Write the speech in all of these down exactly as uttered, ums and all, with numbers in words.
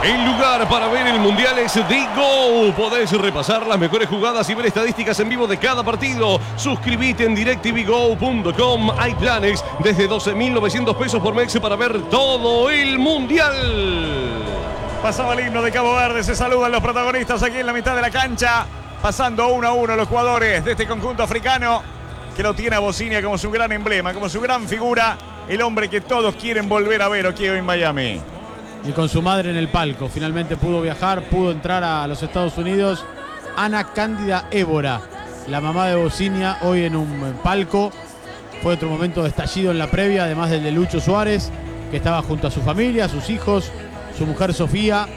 El lugar para ver el Mundial es Digo. Podés repasar las mejores jugadas y ver estadísticas en vivo de cada partido. Suscríbete en directvgo punto com. Hay planes desde doce mil novecientos pesos por mes para ver todo el Mundial. Pasaba el himno de Cabo Verde. Se saludan los protagonistas aquí en la mitad de la cancha. Pasando uno a uno los jugadores de este conjunto africano, que lo tiene a Bocinia como su gran emblema, como su gran figura. El hombre que todos quieren volver a ver aquí hoy en Miami. Y con su madre en el palco. Finalmente pudo viajar, pudo entrar a los Estados Unidos. Ana Cándida Évora, la mamá de Bocinia, hoy en un palco. Fue otro momento de estallido en la previa, además del de Lucho Suárez, que estaba junto a su familia, sus hijos, su mujer Sofía.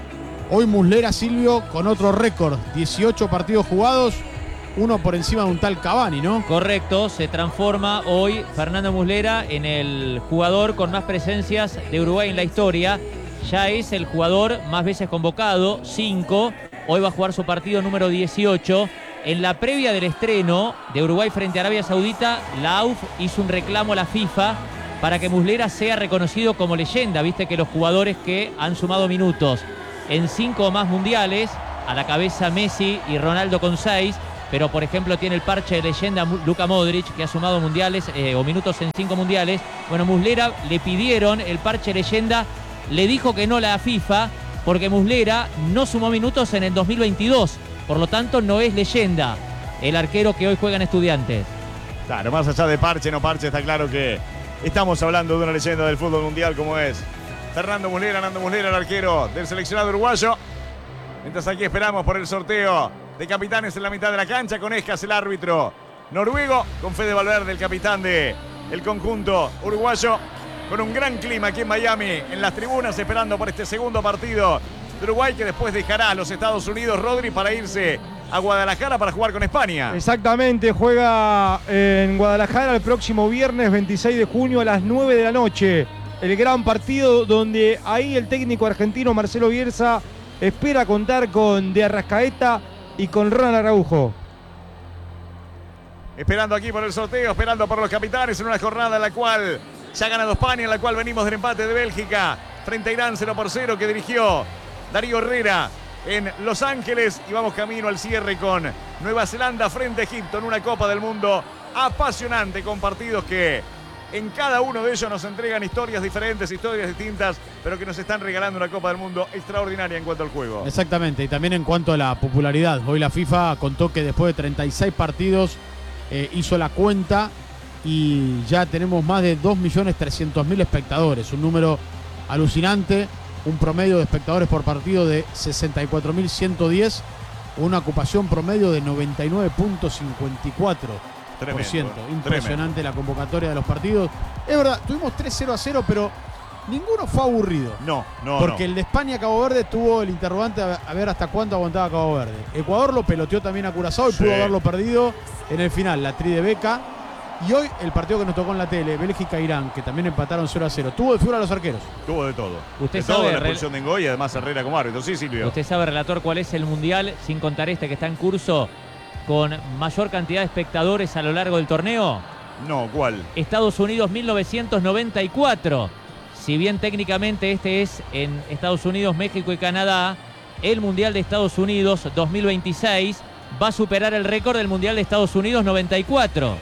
Hoy Muslera, Silvio, con otro récord. dieciocho partidos jugados, uno por encima de un tal Cavani, ¿no? Correcto, se transforma hoy Fernando Muslera en el jugador con más presencias de Uruguay en la historia. Ya es el jugador más veces convocado, cinco. Hoy va a jugar su partido número dieciocho. En la previa del estreno de Uruguay frente a Arabia Saudita, la A U F hizo un reclamo a la FIFA para que Muslera sea reconocido como leyenda. Viste que los jugadores que han sumado minutos en cinco o más mundiales, a la cabeza Messi y Ronaldo con seis, pero por ejemplo tiene el parche de leyenda Luka Modric, que ha sumado mundiales eh, o minutos en cinco mundiales. Bueno, Muslera le pidieron el parche leyenda. Le dijo que no la FIFA porque Muslera no sumó minutos en el dos mil veintidós. Por lo tanto, no es leyenda el arquero que hoy juega en Estudiantes. Claro, más allá de parche, no parche, está claro que estamos hablando de una leyenda del fútbol mundial como es Fernando Muslera, Nando Muslera, el arquero del seleccionado uruguayo. Mientras aquí esperamos por el sorteo de capitanes en la mitad de la cancha, con Escas, el árbitro noruego, con Fede Valverde, el capitán del conjunto uruguayo. Con un gran clima aquí en Miami, en las tribunas, esperando por este segundo partido de Uruguay, que después dejará a los Estados Unidos, Rodri, para irse a Guadalajara para jugar con España. Exactamente, juega en Guadalajara el próximo viernes veintiséis de junio a las nueve de la noche. El gran partido donde ahí el técnico argentino Marcelo Bielsa espera contar con De Arrascaeta y con Ronald Araujo. Esperando aquí por el sorteo, esperando por los capitanes en una jornada en la cual ya ha ganado España, en la cual venimos del empate de Bélgica frente a Irán cero por cero que dirigió Darío Herrera en Los Ángeles. Y vamos camino al cierre con Nueva Zelanda frente a Egipto en una Copa del Mundo apasionante, con partidos que en cada uno de ellos nos entregan historias diferentes, historias distintas, pero que nos están regalando una Copa del Mundo extraordinaria en cuanto al juego. Exactamente, y también en cuanto a la popularidad. Hoy la FIFA contó que después de treinta y seis partidos eh, hizo la cuenta y ya tenemos más de dos millones trescientos mil espectadores, un número alucinante, un promedio de espectadores por partido de sesenta y cuatro mil ciento diez, una ocupación promedio de noventa y nueve punto cincuenta y cuatro por ciento. Tremendo, Impresionante tremendo. la convocatoria de los partidos. Es verdad, tuvimos tres cero a cero, pero ninguno fue aburrido. No, no, Porque no. el de España-Cabo Verde tuvo el interrogante a ver hasta cuánto aguantaba Cabo Verde. Ecuador lo peloteó también a Curazao y Sí. pudo haberlo perdido en el final, la tri de Beca. Y hoy el partido que nos tocó en la tele, Bélgica-Irán, que también empataron cero a cero. Tuvo de figura a los arqueros. Tuvo de todo. Usted de sabe, todo, la Rel- expulsión de Ngoy y además Herrera como árbitro. Sí, Silvio. ¿Usted sabe, relator, cuál es el mundial, sin contar este que está en curso, con mayor cantidad de espectadores a lo largo del torneo? No, ¿cuál? Estados Unidos mil novecientos noventa y cuatro. Si bien técnicamente este es en Estados Unidos, México y Canadá, el Mundial de Estados Unidos dos mil veintiséis va a superar el récord del Mundial de Estados Unidos noventa y cuatro.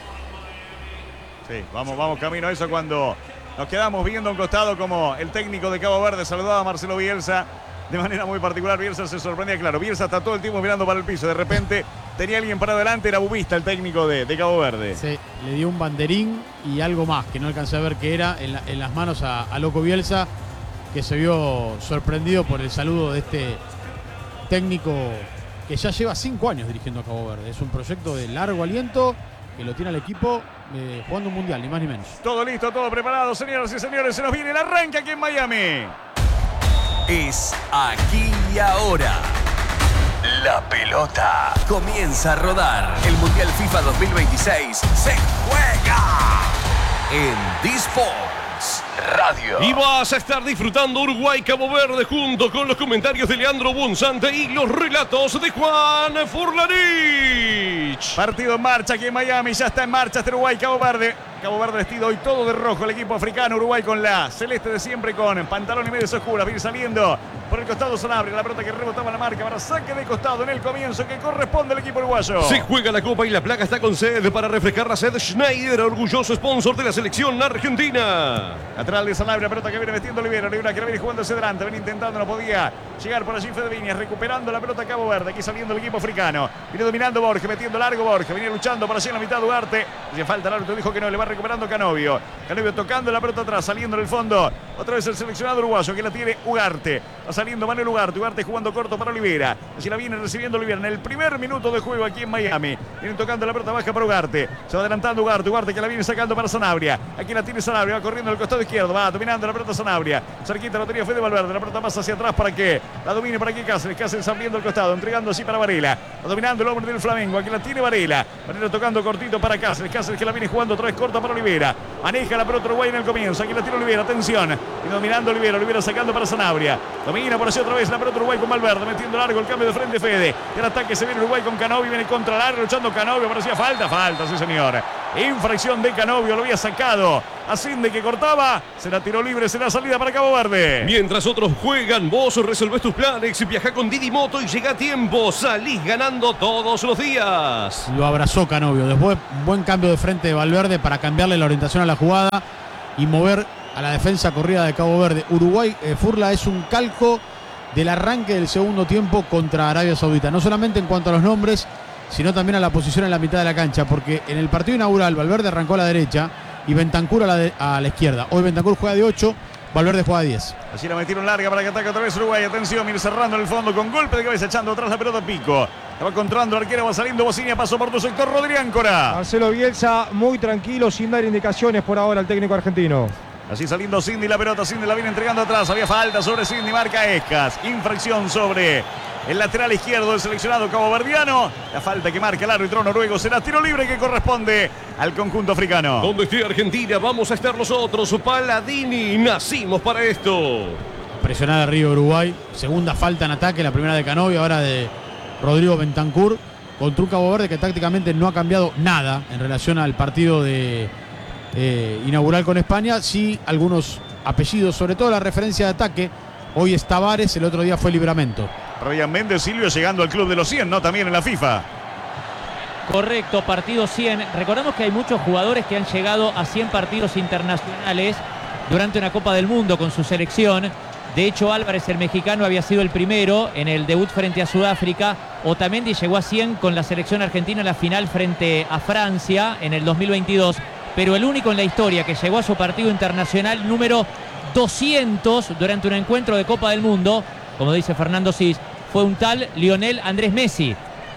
Sí, vamos, vamos camino a eso cuando nos quedamos viendo a un costado como el técnico de Cabo Verde saludaba a Marcelo Bielsa de manera muy particular. Bielsa se sorprendía, claro, Bielsa está todo el tiempo mirando para el piso. De repente tenía alguien para adelante, era Bubista, el técnico de, de Cabo Verde. Sí, le dio un banderín y algo más que no alcancé a ver qué era en, la, en las manos a, a Loco Bielsa, que se vio sorprendido por el saludo de este técnico que ya lleva cinco años dirigiendo a Cabo Verde. Es un proyecto de largo aliento que lo tiene al equipo eh, jugando un mundial, ni más ni menos. Todo listo, todo preparado, señoras y señores, se nos viene el arranque aquí en Miami. Es aquí y ahora. La pelota comienza a rodar. El Mundial FIFA dos mil veintiséis se juega en D-Sports Radio. Y vas a estar disfrutando Uruguay-Cabo Verde junto con los comentarios de Leandro Bunzante y los relatos de Juan Furlanich. Partido en marcha aquí en Miami, ya está en marcha este Uruguay-Cabo Verde. Cabo Verde vestido hoy todo de rojo. El equipo africano. Uruguay con la celeste de siempre, con pantalón y medias oscuras. Viene saliendo por el costado Sanabria. La pelota que rebotaba la marca para saque de costado en el comienzo que corresponde al equipo uruguayo. Se juega la Copa y la placa está con sed para refrescar la sed. Schneider, orgulloso sponsor de la selección argentina. Lateral de Sanabria, pelota que viene metiendo Olivera. Olivera que la viene jugando hacia adelante. Viene intentando, no podía llegar por allí Fede Viñas. Recuperando la pelota Cabo Verde. Aquí saliendo el equipo africano. Viene dominando Borges, metiendo largo Borges. Viene luchando por allí en la mitad Ugarte. Hacía falta, el árbitro dijo que no. Le va recuperando Canovio. Canovio tocando la pelota atrás, saliendo en el fondo. Otra vez el seleccionado uruguayo que la tiene Ugarte. Va saliendo Manuel Ugarte. Ugarte jugando corto para Olivera. Así la viene recibiendo Olivera en el primer minuto de juego aquí en Miami. Vienen tocando la pelota baja para Ugarte. Se va adelantando Ugarte. Ugarte que la viene sacando para Sanabria. Aquí la tiene Sanabria. Va corriendo al costado izquierdo. Va dominando la pelota Sanabria. Cerquita la tenía Fede Valverde. La pelota más hacia atrás para que la domine para aquí Cáceres. Cáceres abriendo el costado. Entregando así para Varela. Va dominando el hombre del Flamengo. Aquí la tiene Varela. Varela tocando cortito para Cáceres. Cáceres que la viene jugando otra vez corta para Olivera. Maneja la pelota Uruguay en el comienzo. Aquí la tiene Olivera. Atención. Y dominando Olivera. Olivera sacando para Sanabria. Domina por así otra vez la pelota Uruguay con Valverde. Metiendo largo el cambio de frente Fede. El ataque se viene Uruguay con Canovio. Viene contra el área luchando Canovio. Parecía falta. Falta, sí señor. Infracción de Canovio. Lo había sacado a Cinde que cortaba. Será tiro libre. Será salida para Cabo Verde. Mientras otros juegan, vos resolvés tus planes. Viaja con Didi Moto y llega a tiempo. Salís ganando todos los días. Lo abrazó Canovio. Después, un buen cambio de frente de Valverde para cambiarle la orientación a la jugada y mover a la defensa corrida de Cabo Verde. Uruguay, eh, Furla, es un calco del arranque del segundo tiempo contra Arabia Saudita. No solamente en cuanto a los nombres, sino también a la posición en la mitad de la cancha. Porque en el partido inaugural, Valverde arrancó a la derecha y Bentancur a la, de, a la izquierda. Hoy Bentancur juega de ocho, Valverde juega de diez. Así la metieron larga para que ataque otra vez Uruguay. Atención, mire cerrando en el fondo con golpe de cabeza, echando atrás la pelota Pico. La va encontrando el arquero, va saliendo Bocinia, pasó por tu sector Rodri Áncora. Marcelo Bielsa muy tranquilo, sin dar indicaciones por ahora al técnico argentino. Así saliendo Cindy, la pelota Cindy la viene entregando atrás. Había falta sobre Cindy, marca Escas. Infracción sobre el lateral izquierdo del seleccionado caboverdiano. La falta que marca el árbitro noruego será tiro libre que corresponde al conjunto africano. Donde esté Argentina, vamos a estar nosotros. Paladini, nacimos para esto. Presionada Río Uruguay. Segunda falta en ataque, la primera de Canovio, ahora de Rodrigo Bentancur. Contra un Cabo Verde que tácticamente no ha cambiado nada en relación al partido de eh, inaugural con España. Sí, algunos apellidos, sobre todo la referencia de ataque. Hoy es Tavares, el otro día fue Libramento. Ryan Méndez, Silvio, llegando al club de los cien, ¿no? También en la FIFA. Correcto, partido cien. Recordamos que hay muchos jugadores que han llegado a cien partidos internacionales durante una Copa del Mundo con su selección. De hecho, Álvarez, el mexicano, había sido el primero en el debut frente a Sudáfrica. Otamendi llegó a cien con la selección argentina en la final frente a Francia en el dos mil veintidós. Pero el único en la historia que llegó a su partido internacional número doscientos durante un encuentro de Copa del Mundo, como dice Fernando Cis, fue un tal Lionel Andrés Messi.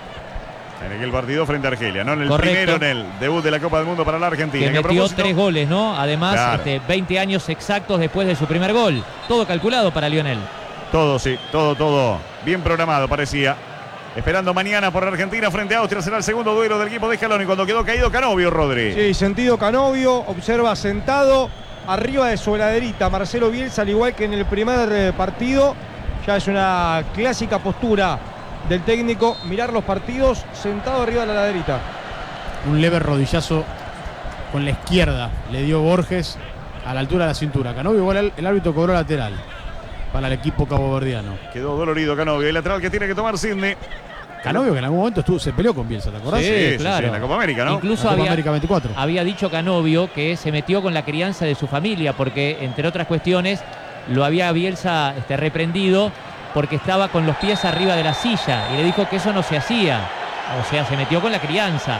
En aquel partido frente a Argelia, ¿no? En el Correcto. primero en el debut de la Copa del Mundo para la Argentina. Que Que a metió propósito- tres goles, ¿no? Además, Claro. este, veinte años exactos después de su primer gol. Todo calculado para Lionel. Todo, sí, todo, todo bien programado parecía. Esperando mañana por Argentina frente a Austria. Será el segundo duelo del equipo de Scaloni cuando quedó caído Canovio, Rodri. Sí, sentido Canovio, observa sentado arriba de su heladerita Marcelo Bielsa, al igual que en el primer eh, partido. Ya es una clásica postura del técnico, mirar los partidos sentado arriba de la heladerita. Un leve rodillazo con la izquierda le dio Borges a la altura de la cintura. Canovio, igual el, el árbitro cobró lateral para el equipo caboverdiano. Quedó dolorido Canovio. El lateral que tiene que tomar Sidney. Canovio que en algún momento estuvo, se peleó con Bielsa, ¿te acordás? Sí, Sí, sí, claro. sí, en la Copa América, ¿no? Incluso La Copa había, América veinticuatro. había dicho Canovio que se metió con la crianza de su familia porque, entre otras cuestiones, lo había Bielsa este, reprendido porque estaba con los pies arriba de la silla y le dijo que eso no se hacía. O sea, se metió con la crianza.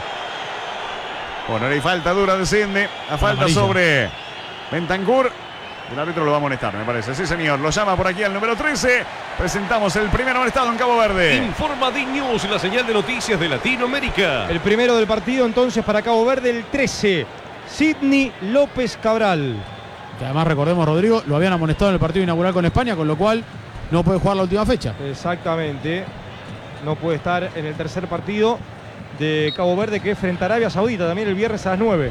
Bueno, ahora hay falta dura de Sidney. La falta amarilla. sobre Bentancur. El árbitro lo va a amonestar, me parece. Sí, señor. Lo llama por aquí al número trece. Presentamos el primer amonestado en Cabo Verde. Informa D-News, la señal de noticias de Latinoamérica. El primero del partido entonces para Cabo Verde, el trece, Sidney López Cabral. Que además, recordemos, Rodrigo, lo habían amonestado en el partido inaugural con España, con lo cual no puede jugar la última fecha. Exactamente. No puede estar en el tercer partido de Cabo Verde, que es frente a Arabia Saudita, también el viernes a las nueve.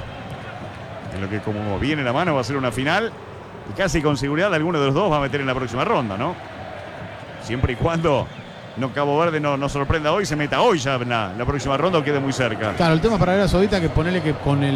En lo que como viene la mano va a ser una final. Y casi con seguridad alguno de los dos va a meter en la próxima ronda, ¿no? Siempre y cuando no Cabo Verde no nos sorprenda hoy, se meta hoy ya en la, en la próxima ronda o quede muy cerca. Claro, el tema para Arabia Saudita que ponerle que con el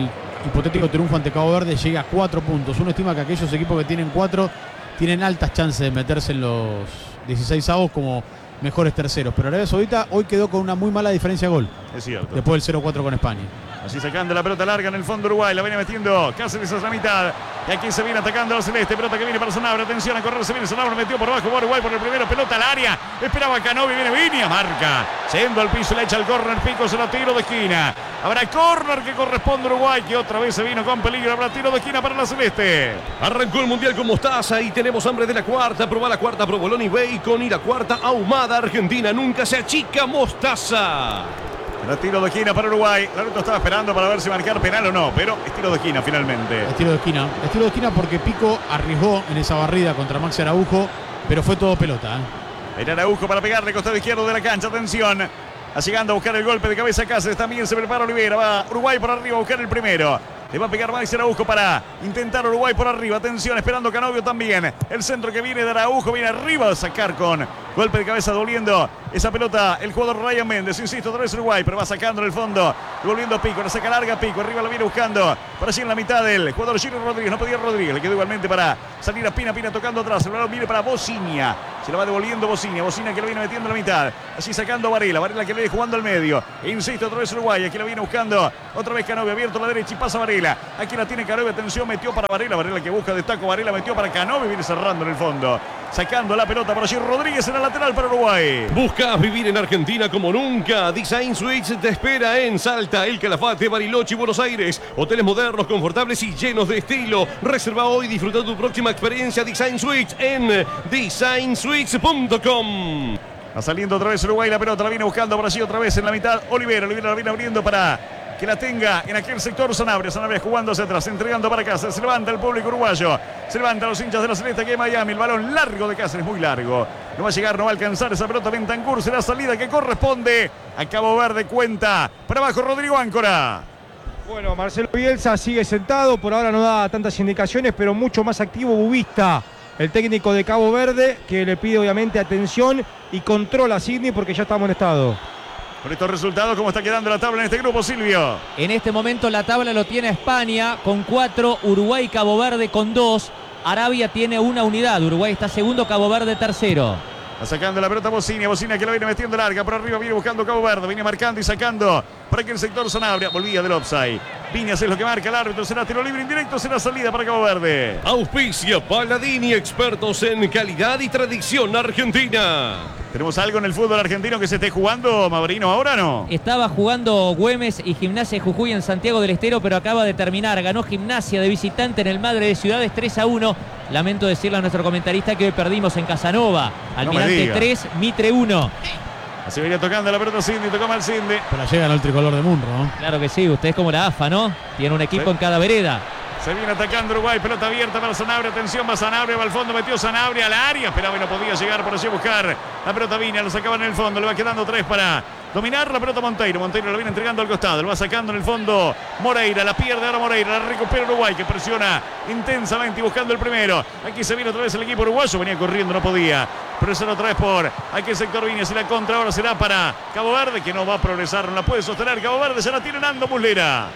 hipotético triunfo ante Cabo Verde llegue a cuatro puntos. Uno estima que aquellos equipos que tienen cuatro tienen altas chances de meterse en los dieciséis avos como mejores terceros. Pero Arabia Saudita hoy quedó con una muy mala diferencia de gol. Es cierto. Después del cero cuatro con España. Así sacando la pelota larga en el fondo Uruguay. La viene metiendo Cáceres a la mitad. Y aquí se viene atacando al celeste. Pelota que viene para Sanabria. Atención a correr. Se viene Sanabria. Metió por abajo. Uruguay por el primero. Pelota al área. Esperaba Canovi. Viene Viña. Marca. Yendo al piso. Le echa el córner. Pico. Se la tiro de esquina. Habrá córner que corresponde a Uruguay. Que otra vez se vino con peligro. Habrá tiro de esquina para la celeste. Arrancó el Mundial con mostaza y tenemos hambre de la cuarta. Probá la cuarta provolone y bacon. Y la cuarta ahumada. Argentina nunca se achica. Mostaza. Era tiro de esquina para Uruguay. La ruta estaba esperando para ver si marcar penal o no, pero es tiro de esquina finalmente. Es tiro de esquina. Es tiro de esquina porque Pico arriesgó en esa barrida contra Maxi Araujo, pero fue todo pelota. ¿eh? Era Araujo para pegarle costado izquierdo de la cancha. Atención. Va llegando a buscar el golpe de cabeza Cáceres. También se prepara Olivera. Va Uruguay por arriba a buscar el primero. Le va a pegar Maxi Araujo para intentar Uruguay por arriba. Atención, esperando Canovio también. El centro que viene de Araujo viene arriba a sacar con golpe de cabeza doliendo esa pelota el jugador Ryan Méndez. Insisto, otra vez Uruguay, pero va sacando en el fondo. Volviendo a Pico, la saca larga Pico. Arriba la viene buscando. Para allí en la mitad del jugador Giro Rodríguez. No podía Rodríguez. Le quedó igualmente para salir a Pina. Pina tocando atrás. El balón viene para Bocinia. Se la va devolviendo Bocinia. Bocinia que lo viene metiendo en la mitad. Así sacando a Varela. Varela que le viene jugando al medio. E insisto, otra vez Uruguay. Aquí la viene buscando. Otra vez Canovio abierto a la derecha y pasa Varela. Aquí la tiene Canovio, atención, metió para Varela. Varela que busca destaco. Varela metió para Canovio. Viene cerrando en el fondo. Sacando la pelota por allí Rodríguez en el lateral para Uruguay. Buscas vivir en Argentina como nunca. Design Suites te espera en Salta, El Calafate, Bariloche y Buenos Aires. Hoteles modernos, confortables y llenos de estilo. Reserva hoy y disfruta tu próxima experiencia Design Suites en design suites punto com. Va saliendo otra vez Uruguay la pelota. La viene buscando por allí otra vez en la mitad. Olivera. Olivera la viene abriendo para que la tenga en aquel sector Sanabria. Sanabria jugando hacia atrás, entregando para Cáceres. Se levanta el público uruguayo. Se levantan los hinchas de la celeste que es Miami. El balón largo de Cáceres, muy largo. No va a llegar, no va a alcanzar esa pelota. Bentancur será salida que corresponde a Cabo Verde. Cuenta para abajo Rodrigo Áncora. Bueno, Marcelo Bielsa sigue sentado. Por ahora no da tantas indicaciones, pero mucho más activo Bubista, el técnico de Cabo Verde, que le pide obviamente atención y controla a Sidney porque ya está amonestado. Con estos resultados, ¿cómo está quedando la tabla en este grupo, Silvio? En este momento la tabla lo tiene España con cuatro, Uruguay y Cabo Verde con dos. Arabia tiene una unidad, Uruguay está segundo, Cabo Verde tercero. Va sacando la pelota Bocinia, Bocinia que la viene metiendo larga, por arriba viene buscando Cabo Verde, viene marcando y sacando para que el sector Sanabria volvía del offside. Viñas es lo que marca el árbitro, será tiro libre indirecto, será salida para Cabo Verde. Auspicia Paladini, expertos en calidad y tradición argentina. ¿Tenemos algo en el fútbol argentino que se esté jugando, Maurino, ahora no? Estaba jugando Güemes y Gimnasia de Jujuy en Santiago del Estero, pero acaba de terminar. Ganó Gimnasia de visitante en el Madre de Ciudades tres a uno. Lamento decirle a nuestro comentarista que hoy perdimos en Casanova. Almirante tres, Mitre uno. Así venía tocando la pelota Cindy, tocó mal Cindy. Pero llega el tricolor de Munro, ¿no? Claro que sí, usted es como la A F A, ¿no? Tiene un equipo sí. en cada vereda. Se viene atacando Uruguay, pelota abierta para Sanabria, atención, va Sanabria, va al fondo, metió Sanabria al área, esperaba y no podía llegar por allí a buscar la pelota Viña, lo sacaban en el fondo, le va quedando tres para dominar la pelota Monteiro, Monteiro lo viene entregando al costado, lo va sacando en el fondo Moreira, la pierde ahora Moreira, la recupera Uruguay que presiona intensamente y buscando el primero, aquí se viene otra vez el equipo uruguayo, venía corriendo, no podía progresar otra vez por aquí el sector Viña, si la contra ahora será para Cabo Verde que no va a progresar, no la puede sostener Cabo Verde, ya la tiene Nando Muslera.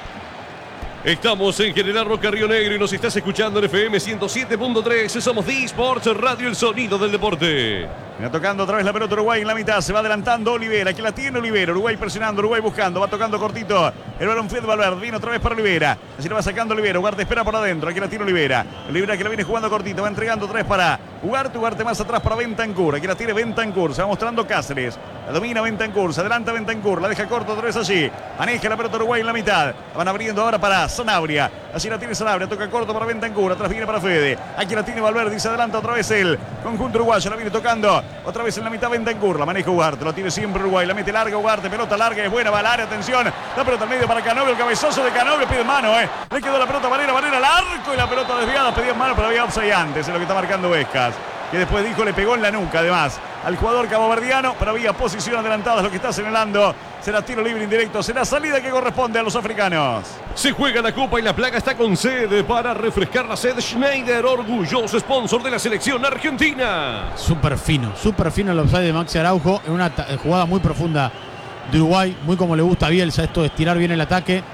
Estamos en General Roca, Río Negro y nos estás escuchando en F M ciento siete punto tres. Somos D-Sports Radio, el sonido del deporte. Viene tocando otra vez la pelota Uruguay en la mitad. Se va adelantando Olivera. Que la tiene Olivera. Uruguay presionando. Uruguay buscando. Va tocando cortito. El balón fue de Valverde. Viene otra vez para Olivera. Así la va sacando Olivera. Ugarte espera por adentro. Aquí la tiene Olivera. Olivera que la viene jugando cortito. Va entregando otra vez para Ugarte. Ugarte más atrás para Bentancur. Aquí la tiene Bentancur. Se va mostrando Cáceres. La domina Bentancur. Se adelanta Bentancur. La deja corto otra vez allí. Maneja la pelota Uruguay en la mitad. La van abriendo ahora para Sanabria. Así la tiene Sanabria. Toca corto para Bentancur. Atrás viene para Fede. Aquí la tiene Valverde. Y se adelanta otra vez el conjunto uruguayo. La viene tocando otra vez en la mitad Bentancur. La maneja Ugarte. Lo tiene siempre Uruguay. La mete larga Ugarte. Pelota larga. Es buena. Va al área. Atención. La pelota al medio para Canovio. El cabezazo de Canovio. Pide mano. Eh. Le quedó la pelota a Varela. Varela al arco. Y la pelota desviada. Pedía mano. Pero había offside antes. Es lo que está marcando Vescas. Que después dijo le pegó en la nuca además al jugador caboverdiano, pero había posición adelantada, lo que está señalando. Será tiro libre indirecto, será salida que corresponde a los africanos. Se juega la Copa y la placa está con sed para refrescar la sed. Schneider, orgulloso sponsor de la selección argentina. Súper fino, súper fino el offside de Maxi Araujo en una jugada muy profunda de Uruguay, muy como le gusta a Bielsa, esto de estirar bien el ataque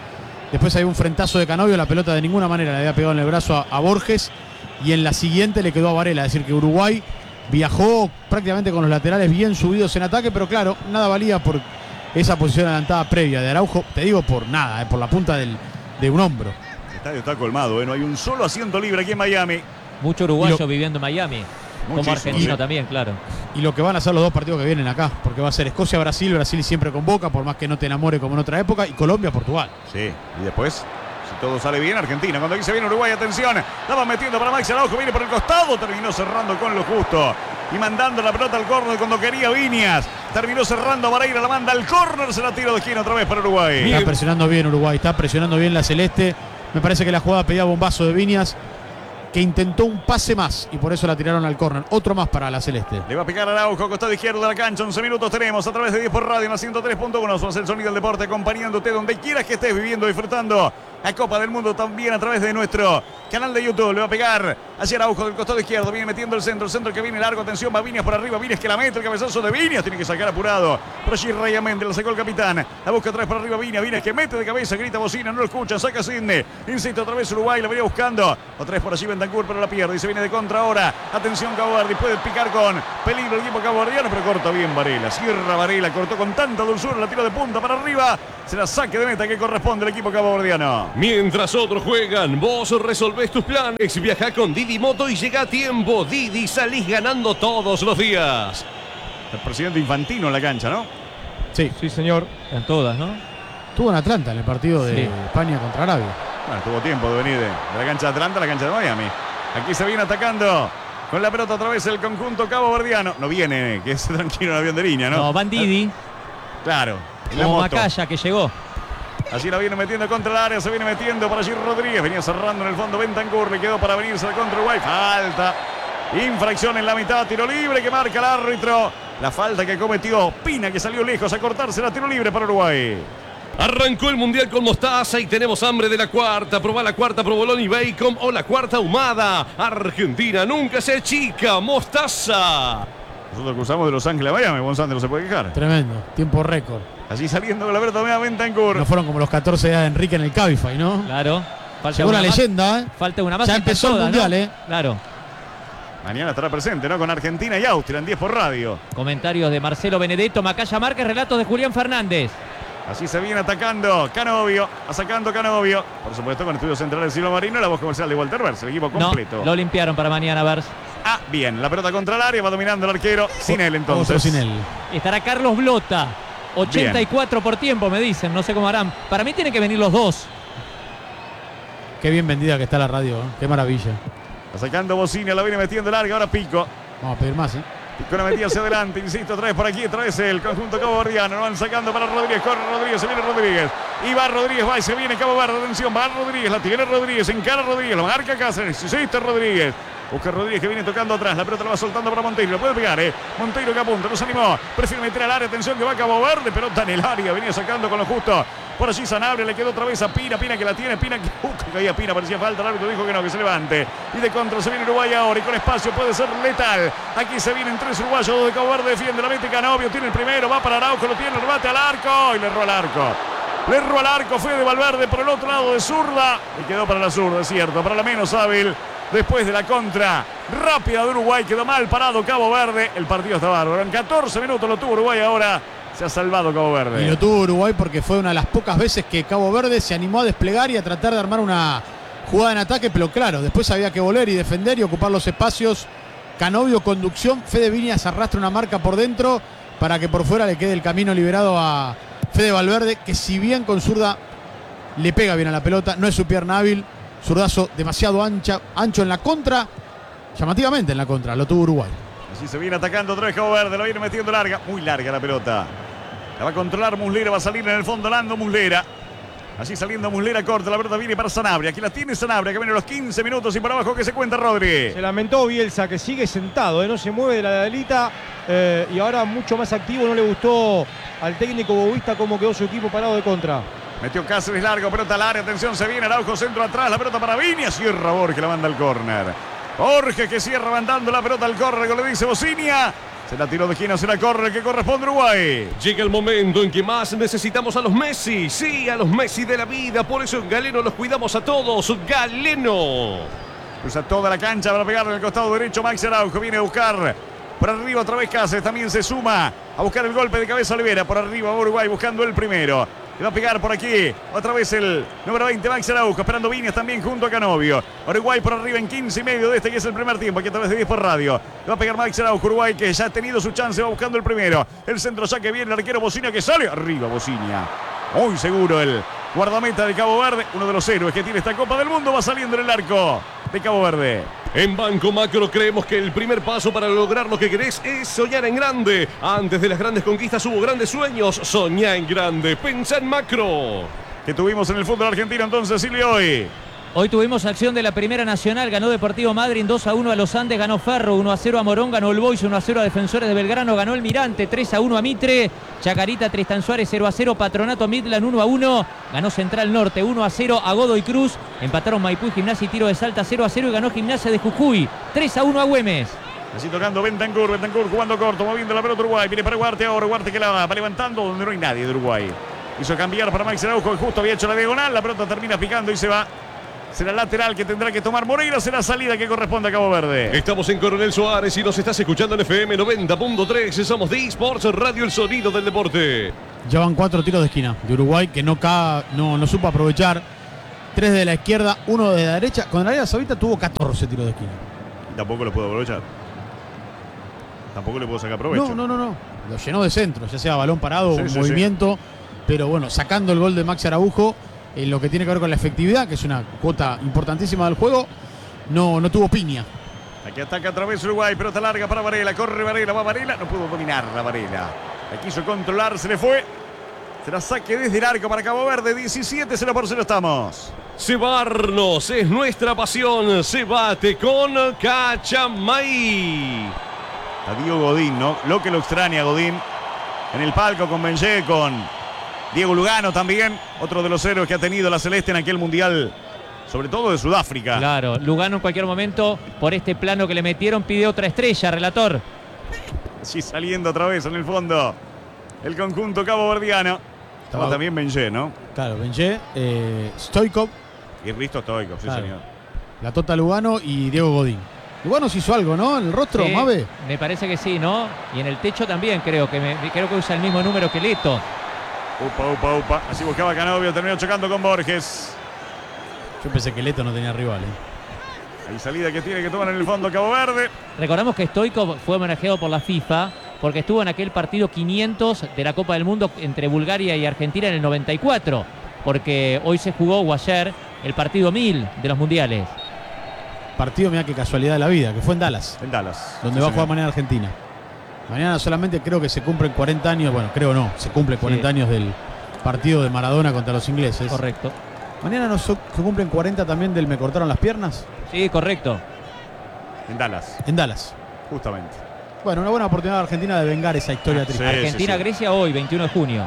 Después hay un frentazo de Canovio, la pelota de ninguna manera le había pegado en el brazo a, a Borges. Y en la siguiente le quedó a Varela. Es decir, que Uruguay viajó prácticamente con los laterales bien subidos en ataque, pero claro, nada valía por esa posición adelantada previa de Araujo. Te digo por nada, eh, por la punta del, de un hombro. El estadio está colmado, ¿eh? No hay un solo asiento libre aquí en Miami. Mucho uruguayo lo, viviendo en Miami. Muchísimo, como argentino sí. también, claro. Y lo que van a ser los dos partidos que vienen acá, porque va a ser Escocia-Brasil, Brasil siempre con Boca, por más que no te enamore como en otra época, y Colombia-Portugal. Sí, y después, si todo sale bien, Argentina. Cuando aquí se viene Uruguay, atención, la va metiendo para Maxi Araujo, viene por el costado, terminó cerrando con lo justo. Y mandando la pelota al córner cuando quería Viñas. Terminó cerrando a Vareira, la manda al córner, se la tira de esquina otra vez para Uruguay. Está presionando bien Uruguay, está presionando bien la Celeste. Me parece que la jugada pedía bombazo de Viñas, que intentó un pase más y por eso la tiraron al córner. Otro más para la Celeste. Le va a picar Araujo, costado izquierdo de la cancha. once minutos tenemos a través de diez por radio en la ciento tres punto uno. Somos el sonido del deporte acompañándote donde quieras que estés viviendo, disfrutando la Copa del Mundo también a través de nuestro canal de YouTube. Le va a pegar hacia Araujo del costado izquierdo. Viene metiendo el centro. El centro que viene largo. Atención, va Viñas por arriba. Viñas que la mete. El cabezazo de Viñas. Tiene que sacar apurado. Por allí Raya Méndez. La sacó el capitán. La busca otra vez por arriba Viñas. Viñas que mete de cabeza. Grita bocina. No lo escucha. Saca Sidney. Insiste otra vez Uruguay. La venía buscando. Otra vez por allí Bentancur, pero la pierde. Y se viene de contra ahora. Atención Cabo Verde. Puede picar con peligro el equipo caboverdiano. Pero corta bien Varela. Cierra Varela. Cortó con tanta dulzura. La tiro de punta para arriba. Será saque de meta que corresponde al equipo caboverdiano. Mientras otros juegan, vos resolvés tus planes. Viaja con Didi Moto y llega a tiempo. Didi, salís ganando todos los días. El presidente Infantino en la cancha, ¿no? Sí, Sí, señor. En todas, ¿no? estuvo en Atlanta en el partido de Sí. España contra Arabia. Bueno, tuvo tiempo de venir de, de la cancha de Atlanta a la cancha de Miami. Aquí se viene atacando con la pelota otra vez el conjunto caboverdiano. No viene, que es tranquilo el avión de línea, ¿no? No, Van Didi, Claro. En la como moto. Macaya que llegó. Allí la viene metiendo contra el área, se viene metiendo para allí Rodríguez. Venía cerrando en el fondo Bentancur, le quedó para venirse contra Uruguay. Falta. Infracción en la mitad, tiro libre que marca el árbitro. La falta que cometió Pina, que salió lejos a cortarse la tiro libre para Uruguay. Arrancó el Mundial con mostaza y tenemos hambre de la cuarta. Probá la cuarta provolone y bacon o la cuarta ahumada. Argentina nunca se achica. Mostaza. Nosotros cruzamos de Los Ángeles a Miami, González no se puede quejar. Tremendo, tiempo récord. Allí saliendo con la pelota de Bentancur. No fueron como los catorce de edad de Enrique en el Cabify, ¿no? Claro. Falta Llegó una más. leyenda, ¿eh? Falta una más. Ya y empezó el todas, Mundial, ¿no? ¿eh? Claro. Mañana estará presente, ¿no? Con Argentina y Austria en diez por radio. Comentarios de Marcelo Benedetto, Macaya Márquez, relatos de Julián Fernández. Así se viene atacando Canovio, sacando Canovio. Por supuesto, con estudios centrales de Silva Marino, la voz comercial de Walter Vers, el equipo completo. No, lo limpiaron para mañana, Vers. Ah, bien, la pelota contra el área, va dominando el arquero. Sin él entonces. Otro sin él. Estará Carlos Blota. ochenta y cuatro por tiempo, me dicen. No sé cómo harán. Para mí tienen que venir los dos. Qué bien vendida que está la radio, ¿eh? Qué maravilla. Está sacando Bocina, la viene metiendo larga, ahora Pico. Vamos a pedir más, ¿eh? Pico la metía hacia adelante, insisto, otra vez por aquí, otra vez el conjunto caboverdiano. Lo van sacando para Rodríguez, corre Rodríguez, se viene Rodríguez. Y va Rodríguez, va y se viene Cabo Verde, atención, va Rodríguez, la tiene Rodríguez, encara Rodríguez, lo marca Cáceres, insiste Rodríguez. Busca Rodríguez que viene tocando atrás, la pelota la va soltando para Monteiro, lo puede pegar, eh. Monteiro que apunta, nos animó, prefiere meter al área, atención que va Cabo Verde, pelota en el área, venía sacando con lo justo. Por allí Sanabria, le quedó otra vez a Pina, Pina que la tiene, Pina que busca, caía Pina, parecía falta, el árbitro dijo que no, que se levante. Y de contra se viene Uruguay ahora y con espacio puede ser letal. Aquí se vienen tres uruguayos, dos de Cabo Verde, defiende la mete Canovio, tiene el primero, va para Araujo, lo tiene, el remate al arco y le erró al arco. Le erró al arco, fue de Valverde por el otro lado de zurda y quedó para la zurda, es cierto, para la menos hábil. Después de la contra rápida de Uruguay, quedó mal parado Cabo Verde. El partido está bárbaro. En catorce minutos lo tuvo Uruguay, ahora se ha salvado Cabo Verde. Y lo tuvo Uruguay porque fue una de las pocas veces que Cabo Verde se animó a desplegar y a tratar de armar una jugada en ataque, pero claro, después había que volver y defender y ocupar los espacios. Canovio, conducción, Fede Viñas arrastra una marca por dentro para que por fuera le quede el camino liberado a Fede Valverde, que si bien con zurda le pega bien a la pelota, no es su pierna hábil. Zurdazo demasiado ancha, ancho en la contra, llamativamente en la contra, lo tuvo Uruguay. Así se viene atacando otra vez Cabo Verde, lo viene metiendo larga, muy larga la pelota. La va a controlar Muslera, va a salir en el fondo Lando Muslera. Así saliendo Muslera corta, la pelota viene para Sanabria. Aquí la tiene Sanabria, que viene a los quince minutos y por abajo que se cuenta Rodri. Se lamentó Bielsa, que sigue sentado, ¿eh? No se mueve de la delita eh, y ahora mucho más activo. No le gustó al técnico bobista cómo quedó su equipo parado de contra. Metió Cáceres largo, pelota al área, atención, se viene Araujo, centro atrás, la pelota para Viñas, cierra Borges, la manda al córner. Borges que cierra mandando la pelota al córner, le dice Bocinia. Será tiro de esquina, será corre, que corresponde a Uruguay. Llega el momento en que más necesitamos a los Messi. Sí, a los Messi de la vida. Por eso en Galeno los cuidamos a todos. Galeno. Usa toda la cancha para pegarle al costado derecho. Max Araujo viene a buscar por arriba otra vez Cáceres. También se suma a buscar el golpe de cabeza Olivera. Por arriba Uruguay buscando el primero. Le va a pegar por aquí. Otra vez el número veinte, Max Araujo. Esperando Viñas también junto a Canovio. Uruguay por arriba en quince y medio de este que es el primer tiempo. Aquí a través de diez por radio. Le va a pegar Max Araujo. Uruguay que ya ha tenido su chance. Va buscando el primero. El centro saque bien. El arquero Bocinia que sale. Arriba Bocinia. Muy seguro el guardameta de Cabo Verde. Uno de los héroes que tiene esta Copa del Mundo. Va saliendo en el arco de Cabo Verde. En Banco Macro creemos que el primer paso para lograr lo que querés es soñar en grande. Antes de las grandes conquistas hubo grandes sueños. Soñá en grande. Pensá en macro. Que tuvimos en el fútbol argentino entonces, Silvio, hoy. Hoy tuvimos acción de la Primera Nacional, ganó Deportivo Madryn dos a uno a Los Andes, ganó Ferro uno a cero a Morón, ganó el Boys uno a cero a Defensores de Belgrano, ganó el Mirante tres a uno a Mitre, Chacarita Tristan Suárez cero a cero, Patronato Midland uno a uno, ganó Central Norte uno a cero a Godoy Cruz, empataron Maipú y Gimnasia y Tiro de Salta cero a cero y ganó Gimnasia de Jujuy tres a uno a Güemes. Así tocando Bentancur, Bentancur jugando corto, moviendo la pelota Uruguay, viene para Huarte ahora, Huarte que la va levantando donde no hay nadie de Uruguay. Hizo cambiar para Max Araujo, que justo había hecho la diagonal, la pelota termina picando y se va. Será lateral que tendrá que tomar Moreira, será salida que corresponde a Cabo Verde. Estamos en Coronel Suárez y nos estás escuchando en F M noventa punto tres. Somos de eSports Radio, el sonido del deporte. Ya van cuatro tiros de esquina de Uruguay que no, ca... no, no supo aprovechar. Tres de la izquierda, uno de la derecha. Con Arabia Saudita tuvo catorce tiros de esquina. Y tampoco lo puedo aprovechar. Tampoco le puedo sacar provecho. No, no, no, no. Lo llenó de centro, ya sea balón parado o Sí, sí, movimiento. Sí. Pero bueno, sacando el gol de Max Araujo, en lo que tiene que ver con la efectividad, que es una cuota importantísima del juego, no, no tuvo piña. Aquí ataca otra vez Uruguay, pelota larga para Varela, corre Varela, va Varela, no pudo dominar la Varela. La quiso controlar, se le fue. Será saque desde el arco para Cabo Verde, diecisiete cero por cero estamos. Cebarnos es nuestra pasión, se bate con Cachamay. Está Diego Godín, ¿no? Lo que lo extraña Godín en el palco con Benché, con Diego Lugano también, otro de los héroes que ha tenido la Celeste en aquel mundial, sobre todo de Sudáfrica. Claro, Lugano en cualquier momento, por este plano que le metieron, pide otra estrella, relator. Sí, saliendo otra vez en el fondo el conjunto caboverdiano. Estaba también Benché, ¿no? Claro, Benché, eh, Stoikov. Y Risto Stoikov, sí, claro. señor. La Tota Lugano y Diego Godín. Lugano se hizo algo, ¿no? En el rostro, Sí, Mabe. me parece que sí, ¿no? Y en el techo también creo que me, creo que usa el mismo número que Leto. Upa, upa, upa. Así buscaba Canovio, terminó chocando con Borges. Yo pensé que Leto no tenía rival, ¿eh? Hay salida que tiene que tomar en el fondo Cabo Verde. Recordamos que Stoikov fue homenajeado por la FIFA porque estuvo en aquel partido quinientos de la Copa del Mundo entre Bulgaria y Argentina en el noventa y cuatro, porque hoy se jugó o ayer el partido mil de los mundiales. Partido, mira qué casualidad de la vida, que fue en Dallas. En Dallas. Donde Sí, va a jugar señor. mañana Argentina. Mañana solamente creo que se cumplen cuarenta años, bueno, creo no, se cumplen cuarenta Sí. años del partido de Maradona contra los ingleses. Correcto. Mañana no so- se cumplen cuarenta también del Me cortaron las piernas Sí, correcto. En Dallas, en Dallas. justamente. Bueno, una buena oportunidad de Argentina de vengar esa historia triste. Sí, Argentina-Grecia hoy, veintiuno de junio.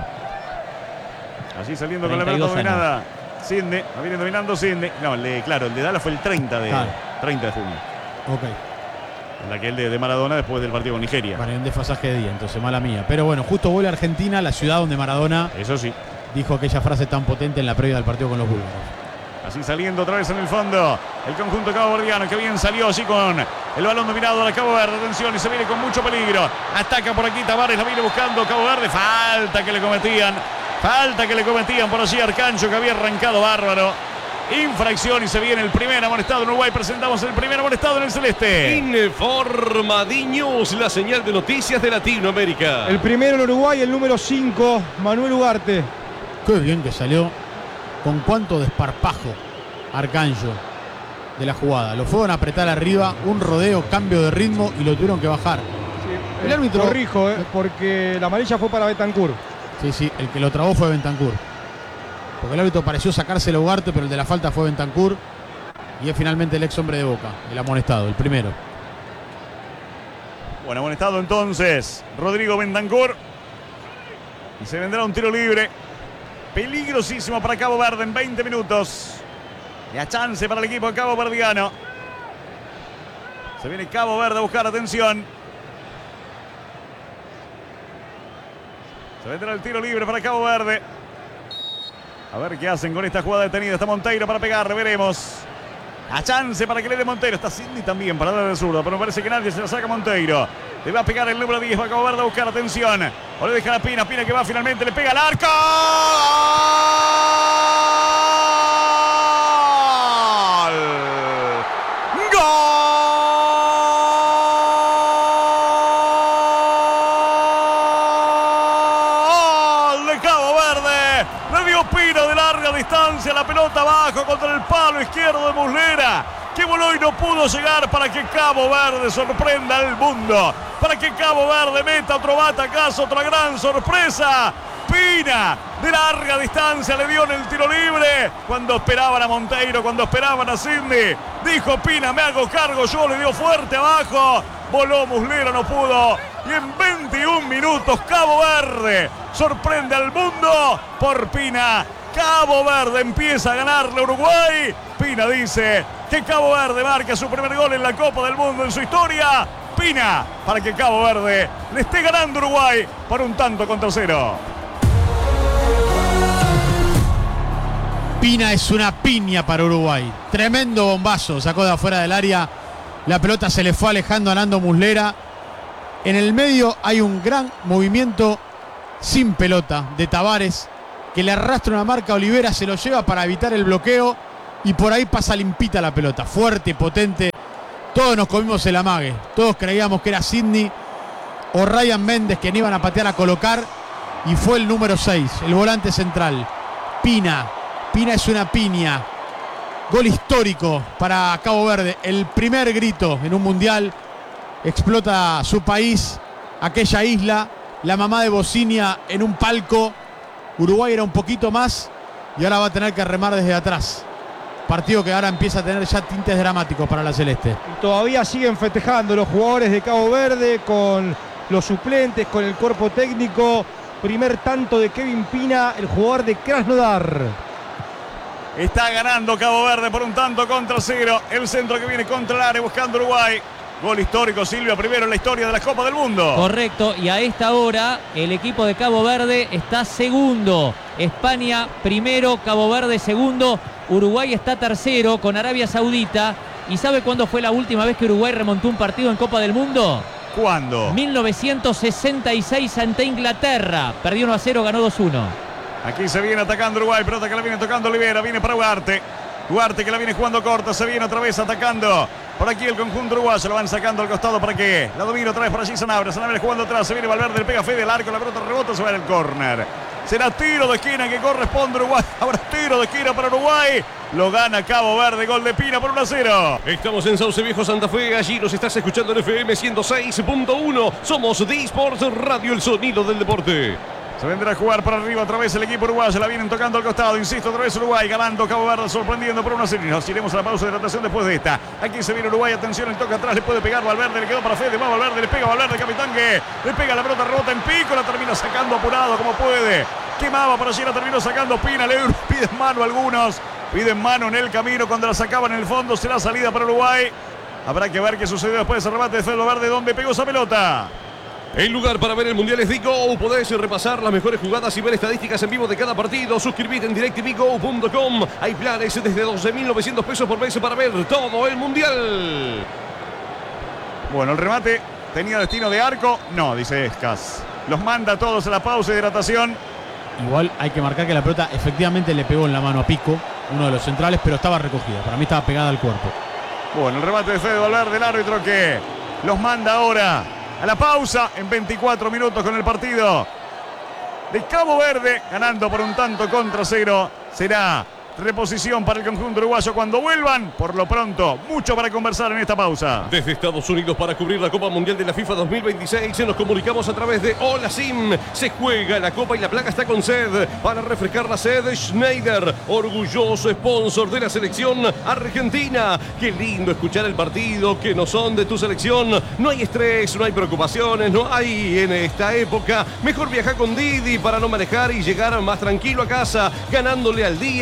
Así saliendo con la pelota treinta y dos dominada. Sidney, va viene dominando Sidney. No, el de, claro, el de Dallas fue el treinta de, Claro. treinta de junio. Ok. En aquel de, de Maradona después del partido con Nigeria. Bueno, hay un desfasaje de día, entonces mala mía. Pero bueno, justo vuelve a Argentina, la ciudad donde Maradona Eso sí. dijo aquella frase tan potente en la previa del partido con los búlgaros. Así saliendo otra vez en el fondo el conjunto caboverdiano, que bien salió así con el balón dominado a la Cabo Verde. Atención, y se viene con mucho peligro. Ataca por aquí Tavares, la viene buscando Cabo Verde. Falta que le cometían. Falta que le cometían por allí Arcancho, que había arrancado bárbaro. Infracción y se viene el primer amonestado en Uruguay. Presentamos el primer amonestado en el celeste. Informadiños, la señal de noticias de Latinoamérica. El primero en Uruguay, el número cinco, Manuel Ugarte. Qué bien que salió. Con cuánto desparpajo Arcanjo de la jugada. Lo fueron a apretar arriba, un rodeo, cambio de ritmo y lo tuvieron que bajar. El Eh, árbitro- Corrijo, eh, porque la amarilla fue para Betancur. Sí, sí, el que lo trabó fue Bentancur. Porque el árbitro pareció sacárselo a Ugarte, pero el de la falta fue Bentancur. Y es finalmente el ex hombre de Boca, el amonestado, el primero. Bueno, amonestado entonces Rodrigo Bentancur. Y se vendrá un tiro libre. Peligrosísimo para Cabo Verde en veinte minutos. Ya chance para el equipo caboverdiano. Se viene Cabo Verde a buscar atención. Se vendrá el tiro libre para Cabo Verde. A ver qué hacen con esta jugada detenida. Está Monteiro para pegarle, veremos. A chance para que le dé Monteiro. Está Sidney también para darle de zurdo, pero me parece que nadie se la saca Monteiro. Le va a pegar el número diez. Va a Cabo Verde a buscar atención. O le deja a Pina. Pina que va finalmente. Le pega al arco. ¡Gol! ¡Gol! Pina de larga distancia, la pelota abajo contra el palo izquierdo de Muslera, que voló y no pudo llegar para que Cabo Verde sorprenda al mundo, para que Cabo Verde meta otro batacazo, otra gran sorpresa. Pina de larga distancia le dio en el tiro libre cuando esperaban a Monteiro, cuando esperaban a Sidney. Dijo Pina, me hago cargo yo, le dio fuerte abajo. Voló Muslera, no pudo. Y en veintiún minutos Cabo Verde sorprende al mundo por Pina. Cabo Verde empieza a ganarle a Uruguay. Pina dice que Cabo Verde marca su primer gol en la Copa del Mundo en su historia. Pina para que Cabo Verde le esté ganando a Uruguay por un tanto contra cero. Pina es una piña para Uruguay. Tremendo bombazo, sacó de afuera del área. La pelota se le fue alejando a Nando Muslera. En el medio hay un gran movimiento sin pelota de Tavares, que le arrastra una marca a Olivera, se lo lleva para evitar el bloqueo y por ahí pasa limpita la pelota. Fuerte, potente. Todos nos comimos el amague. Todos creíamos que era Sidney o Ryan Méndez quien iban a patear a colocar y fue el número seis, el volante central. Pina. Pina es una piña. Gol histórico para Cabo Verde. El primer grito en un mundial. Explota su país, aquella isla. La mamá de Bocinia en un palco. Uruguay era un poquito más y ahora va a tener que remar desde atrás. Partido que ahora empieza a tener ya tintes dramáticos para la Celeste. Todavía siguen festejando los jugadores de Cabo Verde con los suplentes, con el cuerpo técnico. Primer tanto de Kevin Pina, el jugador de Krasnodar. Está ganando Cabo Verde por un tanto contra cero. El centro que viene contra el área buscando Uruguay. Gol histórico, Silvia, primero en la historia de la Copa del Mundo. Correcto, y a esta hora el equipo de Cabo Verde está segundo. España primero, Cabo Verde segundo. Uruguay está tercero con Arabia Saudita. ¿Y sabe cuándo fue la última vez que Uruguay remontó un partido en Copa del Mundo? ¿Cuándo? mil novecientos sesenta y seis ante Inglaterra. Perdió uno a cero, ganó dos uno. Aquí se viene atacando Uruguay, pelota que la viene tocando Olivera, viene para Ugarte. Ugarte que la viene jugando corta, se viene otra vez atacando. Por aquí el conjunto uruguayo, lo van sacando al costado para que la domina otra vez por allí Sanabria. Sanabria jugando atrás, se viene Valverde, le pega Fede al arco, la pelota rebota, se va en el córner. Será tiro de esquina que corresponde a Uruguay. Ahora tiro de esquina para Uruguay. Lo gana Cabo Verde, gol de Pina por uno a cero. Estamos en Sauce Viejo, Santa Fe. Allí nos estás escuchando en F M ciento seis punto uno. Somos D-Sports Radio, el sonido del deporte. Se vendrá a jugar para arriba otra vez el equipo uruguayo. La vienen tocando al costado. Insisto, otra vez Uruguay ganando. Cabo Verde sorprendiendo por una serie. Nos iremos a la pausa de hidratación después de esta. Aquí se viene Uruguay. Atención, el toque atrás. Le puede pegar Valverde. Le quedó para Fede. Va Valverde. Le pega Valverde. Capitán que le pega la pelota. Rebota en pico. La termina sacando apurado como puede. Quemaba por allí. La terminó sacando Pina. Le piden mano a algunos. Piden mano en el camino cuando la sacaban en el fondo. Será salida para Uruguay. Habrá que ver qué sucedió después de ese remate de Fede Valverde. ¿Dónde pegó esa pelota? El lugar para ver el Mundial es DiGo. Podés repasar las mejores jugadas y ver estadísticas en vivo de cada partido. Suscribite en DirecTV Go punto com. Hay planes desde doce mil novecientos pesos por mes para ver todo el Mundial. Bueno, el remate tenía destino de arco. No, dice Escas. Los manda a todos a la pausa de hidratación. Igual hay que marcar que la pelota efectivamente le pegó en la mano a Pico, uno de los centrales, pero estaba recogida. Para mí estaba pegada al cuerpo. Bueno, el remate de Fede Valverde, el árbitro que los manda ahora a la pausa en veinticuatro minutos con el partido de Cabo Verde, ganando por un tanto contra cero. Será reposición para el conjunto uruguayo cuando vuelvan. Por lo pronto, mucho para conversar en esta pausa. Desde Estados Unidos para cubrir la Copa Mundial de la FIFA dos mil veintiséis nos comunicamos a través de Hola Sim. Se juega la Copa y la placa está con sed. Para refrescar la sed, Schneider, orgulloso sponsor de la selección argentina. Qué lindo escuchar el partido que no son de tu selección. No hay estrés, no hay preocupaciones, no hay en esta época. Mejor viajar con Didi para no manejar y llegar más tranquilo a casa, ganándole al día y al cabo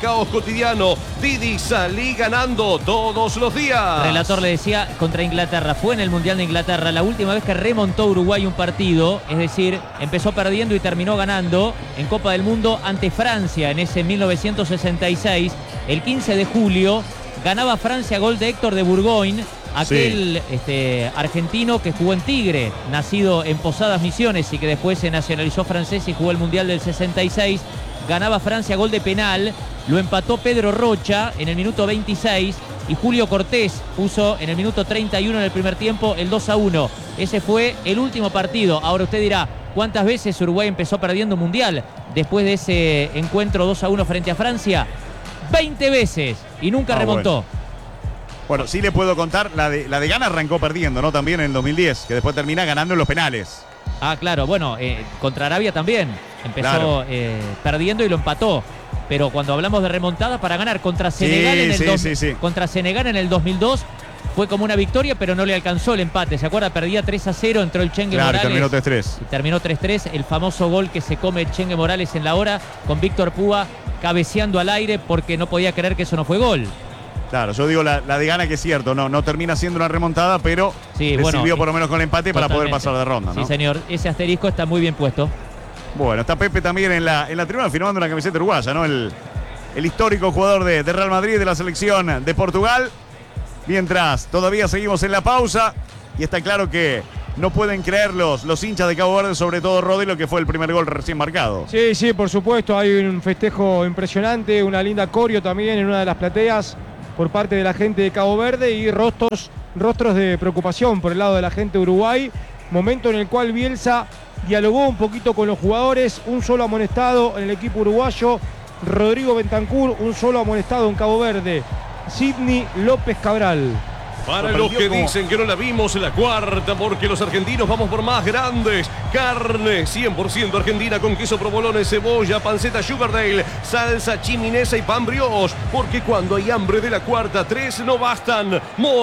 caos cotidiano. Didi, salí ganando todos los días. Relator le decía contra Inglaterra. Fue en el Mundial de Inglaterra la última vez que remontó Uruguay un partido. Es decir, empezó perdiendo y terminó ganando en Copa del Mundo ante Francia en ese mil novecientos sesenta y seis. El quince de julio ganaba Francia, gol de Héctor de Bourgoin. Aquel sí. este, argentino que jugó en Tigre, nacido en Posadas Misiones y que después se nacionalizó francés y jugó el Mundial del sesenta y seis. Ganaba Francia gol de penal, lo empató Pedro Rocha en el minuto veintiséis y Julio Cortés puso en el minuto treinta y uno en el primer tiempo el dos a uno. Ese fue el último partido. Ahora usted dirá, ¿cuántas veces Uruguay empezó perdiendo un Mundial después de ese encuentro dos a uno frente a Francia? veinte veces y nunca ah, remontó. Bueno. Bueno, sí le puedo contar, la de, la de Ghana arrancó perdiendo, ¿no? También en el dos mil diez, que después termina ganando en los penales. Ah, claro, bueno, eh, contra Arabia también. Empezó claro. eh, perdiendo y lo empató. Pero cuando hablamos de remontada, para ganar contra Senegal, sí, en, el sí, dos, sí, sí. contra Senegal en el dos mil dos, fue como una victoria, pero no le alcanzó el empate. ¿Se acuerda? Perdía tres a cero, entró el Chengue claro, Morales. terminó tres tres. Y terminó tres tres, el famoso gol que se come el Chengue Morales en la hora, con Víctor Púa cabeceando al aire porque no podía creer que eso no fue gol. Claro, yo digo la, la de Ghana que es cierto, no, no termina siendo una remontada, pero sí, le bueno, sirvió por lo menos con el empate totalmente. Para poder pasar de ronda, ¿no? Sí, señor, ese asterisco está muy bien puesto. Bueno, está Pepe también en la, en la tribuna firmando una camiseta uruguaya, ¿no? El, el histórico jugador de, de Real Madrid, de la selección de Portugal. Mientras todavía seguimos en la pausa y está claro que no pueden creer los, los hinchas de Cabo Verde, sobre todo Rodri, lo que fue el primer gol recién marcado. Sí, sí, por supuesto, hay un festejo impresionante, una linda coreo también en una de las plateas por parte de la gente de Cabo Verde y rostros, rostros de preocupación por el lado de la gente de Uruguay. Momento en el cual Bielsa dialogó un poquito con los jugadores, un solo amonestado en el equipo uruguayo, Rodrigo Bentancur, un solo amonestado en Cabo Verde, Sidney López Cabral. Para los que como... dicen que no la vimos en la cuarta, porque los argentinos vamos por más grandes. Carne cien por ciento argentina con queso provolone, cebolla, panceta Sugardale, salsa chiminesa y pan brioche. Porque cuando hay hambre de la cuarta, tres no bastan.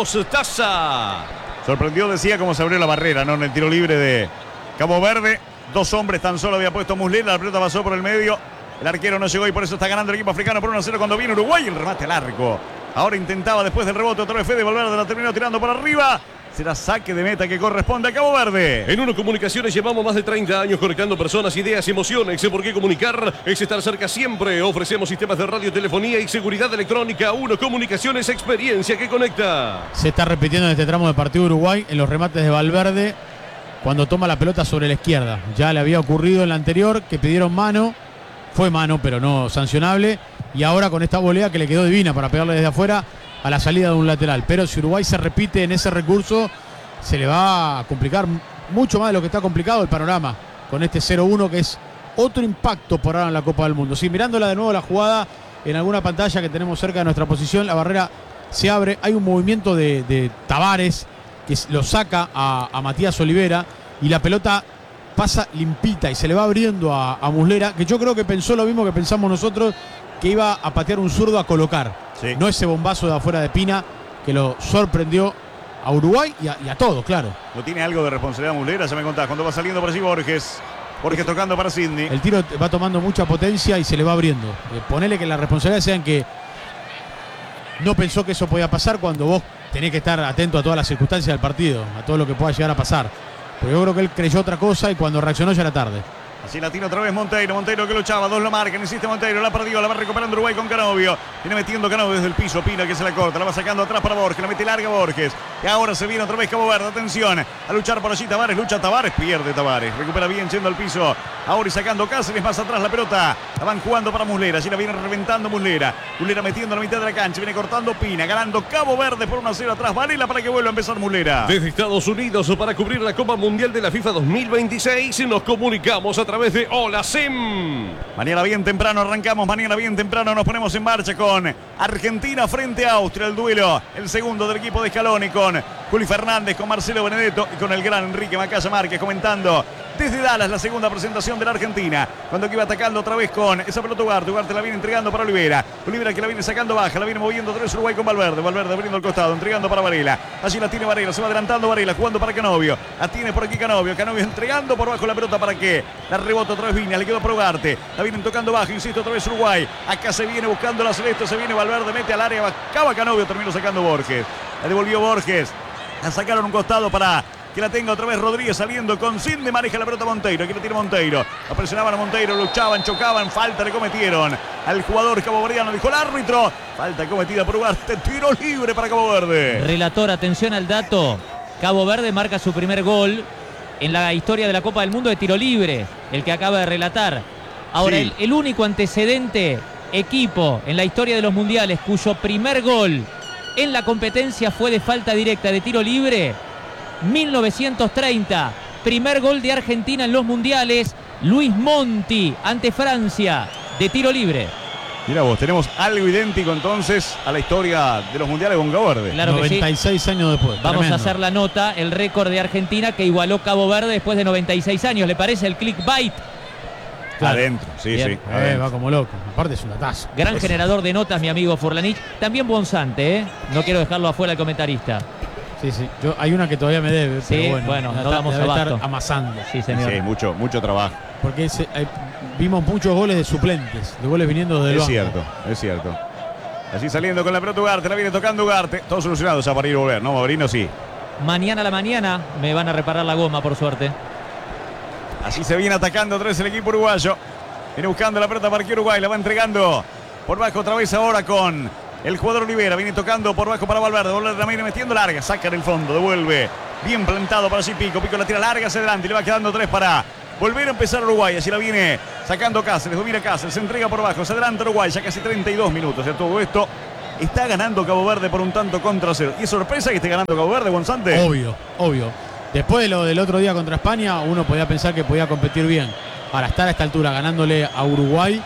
Mostaza. Sorprendió, decía, cómo se abrió la barrera, ¿no? En el tiro libre de Cabo Verde. Dos hombres tan solo había puesto Muslera. La pelota pasó por el medio. El arquero no llegó y por eso está ganando el equipo africano por uno a cero cuando viene Uruguay. El remate largo. Ahora intentaba después del rebote otra vez Fede Valverde, la terminó tirando por arriba. Será saque de meta que corresponde a Cabo Verde. En Uno Comunicaciones llevamos más de treinta años conectando personas, ideas y emociones. ¿Por qué comunicar? Es estar cerca siempre. Ofrecemos sistemas de radio, telefonía y seguridad electrónica. Uno Comunicaciones, experiencia que conecta. Se está repitiendo en este tramo de partido Uruguay en los remates de Valverde cuando toma la pelota sobre la izquierda. Ya le había ocurrido en la anterior que pidieron mano. Fue mano, pero no sancionable. Y ahora con esta volea que le quedó divina para pegarle desde afuera a la salida de un lateral. Pero si Uruguay se repite en ese recurso, se le va a complicar mucho más de lo que está complicado el panorama con este cero uno, que es otro impacto por ahora en la Copa del Mundo. Sí, mirándola de nuevo la jugada en alguna pantalla que tenemos cerca de nuestra posición, la barrera se abre. Hay un movimiento de, de Tavares que lo saca a, a Matías Olivera y la pelota pasa limpita y se le va abriendo a, a Muslera, que yo creo que pensó lo mismo que pensamos nosotros, que iba a patear un zurdo a colocar. Sí. No ese bombazo de afuera de Pina que lo sorprendió a Uruguay y a, y a todos, claro. ¿No tiene algo de responsabilidad Muslera? Ya me contás. Cuando va saliendo por allí Borges. Borges tocando para Sidney. El tiro va tomando mucha potencia y se le va abriendo. Eh, ponele que la responsabilidad sea en que no pensó que eso podía pasar cuando vos tenés que estar atento a todas las circunstancias del partido, a todo lo que pueda llegar a pasar. Pero yo creo que él creyó otra cosa y cuando reaccionó ya era tarde. Así la tiene otra vez Monteiro, Monteiro que luchaba, dos lo marcan, insiste Monteiro, la perdió, la va recuperando Uruguay con Canovio. Viene metiendo Canovio desde el piso, Pina que se la corta, la va sacando atrás para Borges, la mete larga Borges. Y ahora se viene otra vez Cabo Verde, atención, a luchar por allí Tavares, lucha Tavares, pierde Tavares, recupera bien yendo al piso. Ahora y sacando Cáceres más atrás la pelota, la van jugando para Muslera, allí la viene reventando Muslera. Muslera metiendo a la mitad de la cancha, viene cortando Pina, ganando Cabo Verde por uno a cero atrás, Varela para que vuelva a empezar Muslera. Desde Estados Unidos para cubrir la Copa Mundial de la FIFA dos mil veintiséis nos comunicamos a través de Hola Sim. Mañana bien temprano arrancamos, mañana bien temprano nos ponemos en marcha con Argentina frente a Austria, el duelo, el segundo del equipo de Scaloni con Juli Fernández, con Marcelo Benedetto y con el gran Enrique Macaya Márquez comentando Desde Dallas, la segunda presentación de la Argentina. Cuando que iba atacando otra vez con esa pelota Ugarte. Ugarte la viene entregando para Olivera. Olivera que la viene sacando baja. La viene moviendo otra vez Uruguay con Valverde. Valverde abriendo el costado, entregando para Varela. Allí la tiene Varela. Se va adelantando Varela, jugando para Canovio. La tiene por aquí Canovio. Canovio entregando por bajo la pelota para que la rebota otra vez Viñas. Le quedó para Ugarte. La vienen tocando bajo. Insisto, otra vez Uruguay. Acá se viene buscando la celeste. Se viene Valverde. Mete al área. Acaba Canovio. Terminó sacando Borges. La devolvió Borges. La sacaron un costado para que la tenga otra vez Rodríguez saliendo con Cinde, maneja la pelota Monteiro, aquí la tiene Monteiro, la presionaban a Monteiro, luchaban, chocaban, falta le cometieron al jugador caboverdiano, dijo el árbitro, falta cometida por Ugarte, tiro libre para Cabo Verde. Relator, atención al dato, Cabo Verde marca su primer gol en la historia de la Copa del Mundo de tiro libre, el que acaba de relatar. Ahora, Sí. el, el único antecedente equipo en la historia de los mundiales cuyo primer gol en la competencia fue de falta directa de tiro libre, mil novecientos treinta, primer gol de Argentina en los mundiales, Luis Monti ante Francia de tiro libre. Mira vos, tenemos algo idéntico entonces a la historia de los mundiales con Cabo Verde. Claro que sí. noventa y seis años después. Vamos Tremendo. a hacer la nota, el récord de Argentina que igualó Cabo Verde después de noventa y seis años. ¿Le parece el clickbait? Claro. Adentro, sí, Bien. sí. Eh, adentro. va como loco. Aparte es una taza. Gran generador de notas, mi amigo Furlanich. También Bonzante, ¿eh? No quiero dejarlo afuera el comentarista. Sí, sí. Yo, hay una que todavía me debe, Sí, pero bueno, bueno, la no está- damos debe estar abasto. amasando. Sí, señor. Sí, mucho, mucho trabajo. Porque ese- eh, vimos muchos goles de suplentes, de goles viniendo del Es banco. cierto, es cierto. Así saliendo con la pelota Ugarte, la viene tocando Ugarte. Todo solucionado ya para ir a volver, ¿no? Maurino sí. Mañana a la mañana me van a reparar la goma, por suerte. Así se viene atacando otra vez el equipo uruguayo. Viene buscando la pelota para que Uruguay la va entregando por bajo otra vez ahora con el jugador Olivera. Viene tocando por bajo para Valverde. Valverde la viene metiendo larga. Saca en el fondo. Devuelve. Bien plantado para allí Pico. Pico la tira larga hacia adelante. Le va quedando tres para volver a empezar Uruguay. Así la viene sacando Cáceres. Domina Cáceres. Se entrega por bajo. Se adelanta Uruguay. Ya casi treinta y dos minutos. Ya todo esto está ganando Cabo Verde por un tanto contra cero. ¿Y es sorpresa que esté ganando Cabo Verde, Gonzante? Obvio, obvio. Después de lo del otro día contra España, uno podía pensar que podía competir bien. Para estar a esta altura ganándole a Uruguay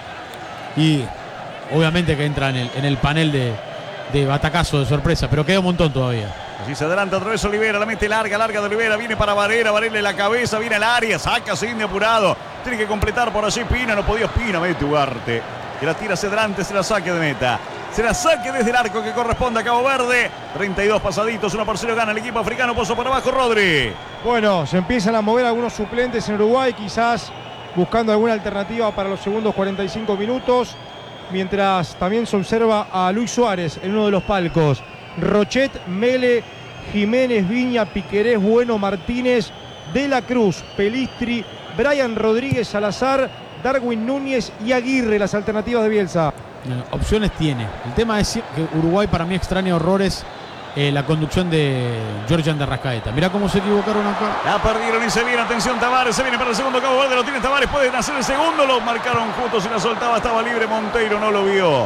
y obviamente que entra en el, en el panel de, de batacazo de sorpresa, pero queda un montón todavía. Así se adelanta otra vez Olivera, la mete larga, larga de Olivera, viene para Varela, Varela en la cabeza, viene al área, saca Sidney apurado, tiene que completar por allí Pina, no podía Pina, mete Ugarte, que la tira hacia adelante, se la saque de meta. Se la saque desde el arco que corresponde a Cabo Verde. treinta y dos pasaditos, uno por cero gana el equipo africano, Pozo para abajo, Rodri. Bueno, se empiezan a mover algunos suplentes en Uruguay, quizás buscando alguna alternativa para los segundos cuarenta y cinco minutos, mientras también se observa a Luis Suárez en uno de los palcos. Rochet, Mele, Jiménez, Viña, Piquerés, Bueno, Martínez, De la Cruz, Pelistri, Brian Rodríguez, Salazar, Darwin Núñez y Aguirre, las alternativas de Bielsa. No, opciones tiene. El tema es que Uruguay para mí extraña horrores eh, la conducción de Georgian de Arrascaeta. Mirá cómo se equivocaron acá. La perdieron y se viene, atención Tavares, se viene para el segundo Cabo Verde, lo tiene Tavares, pueden hacer el segundo, lo marcaron juntos y la soltaba, estaba libre Monteiro, no lo vio.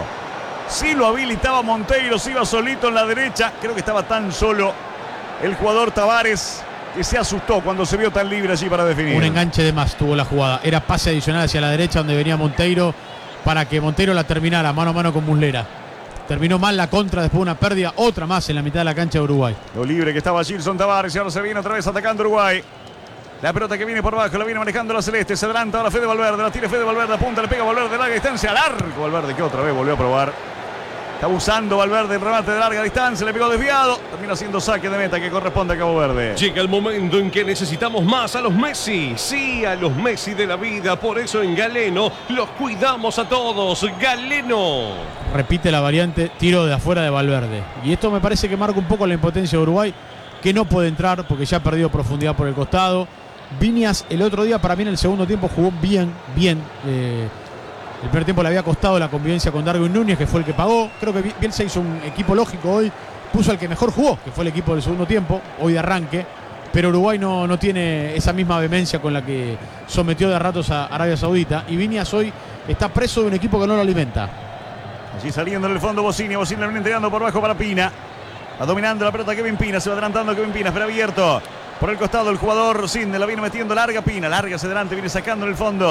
Sí lo habilitaba Monteiro, se iba solito en la derecha, creo que estaba tan solo el jugador Tavares que se asustó cuando se vio tan libre allí para definir. Un enganche de más tuvo la jugada. Era pase adicional hacia la derecha donde venía Monteiro para que Monteiro la terminara mano a mano con Muslera. Terminó mal la contra, después una pérdida, otra más en la mitad de la cancha de Uruguay. Lo libre que estaba Gilson Tavares y ahora se viene otra vez atacando Uruguay. La pelota que viene por abajo, la viene manejando la Celeste, se adelanta ahora Fede Valverde, la tira Fede Valverde, apunta, le pega Valverde de larga distancia, largo Valverde que otra vez volvió a probar. Está abusando Valverde el remate de larga distancia, le pegó desviado, termina siendo saque de meta que corresponde a Cabo Verde. Llega el momento en que necesitamos más a los Messi, sí, a los Messi de la vida, por eso en Galeno los cuidamos a todos. Galeno. Repite la variante, tiro de afuera de Valverde. Y esto me parece que marca un poco la impotencia de Uruguay, que no puede entrar porque ya ha perdido profundidad por el costado. Viñas el otro día para mí en el segundo tiempo jugó bien, bien. Eh, el primer tiempo le había costado la convivencia con Darwin Núñez, que fue el que pagó. Creo que Bielsa hizo un equipo lógico hoy, puso al que mejor jugó, que fue el equipo del segundo tiempo, hoy de arranque. Pero Uruguay no, no tiene esa misma vehemencia con la que sometió de ratos a Arabia Saudita. Y Viñas hoy está preso de un equipo que no lo alimenta. Allí saliendo en el fondo Bocini, Bocini la viene entregando por abajo para Pina. Va dominando la pelota Kevin Pina, se va adelantando Kevin Pina, pero abierto. Por el costado el jugador Sidney la viene metiendo larga Pina, larga hacia adelante, viene sacando en el fondo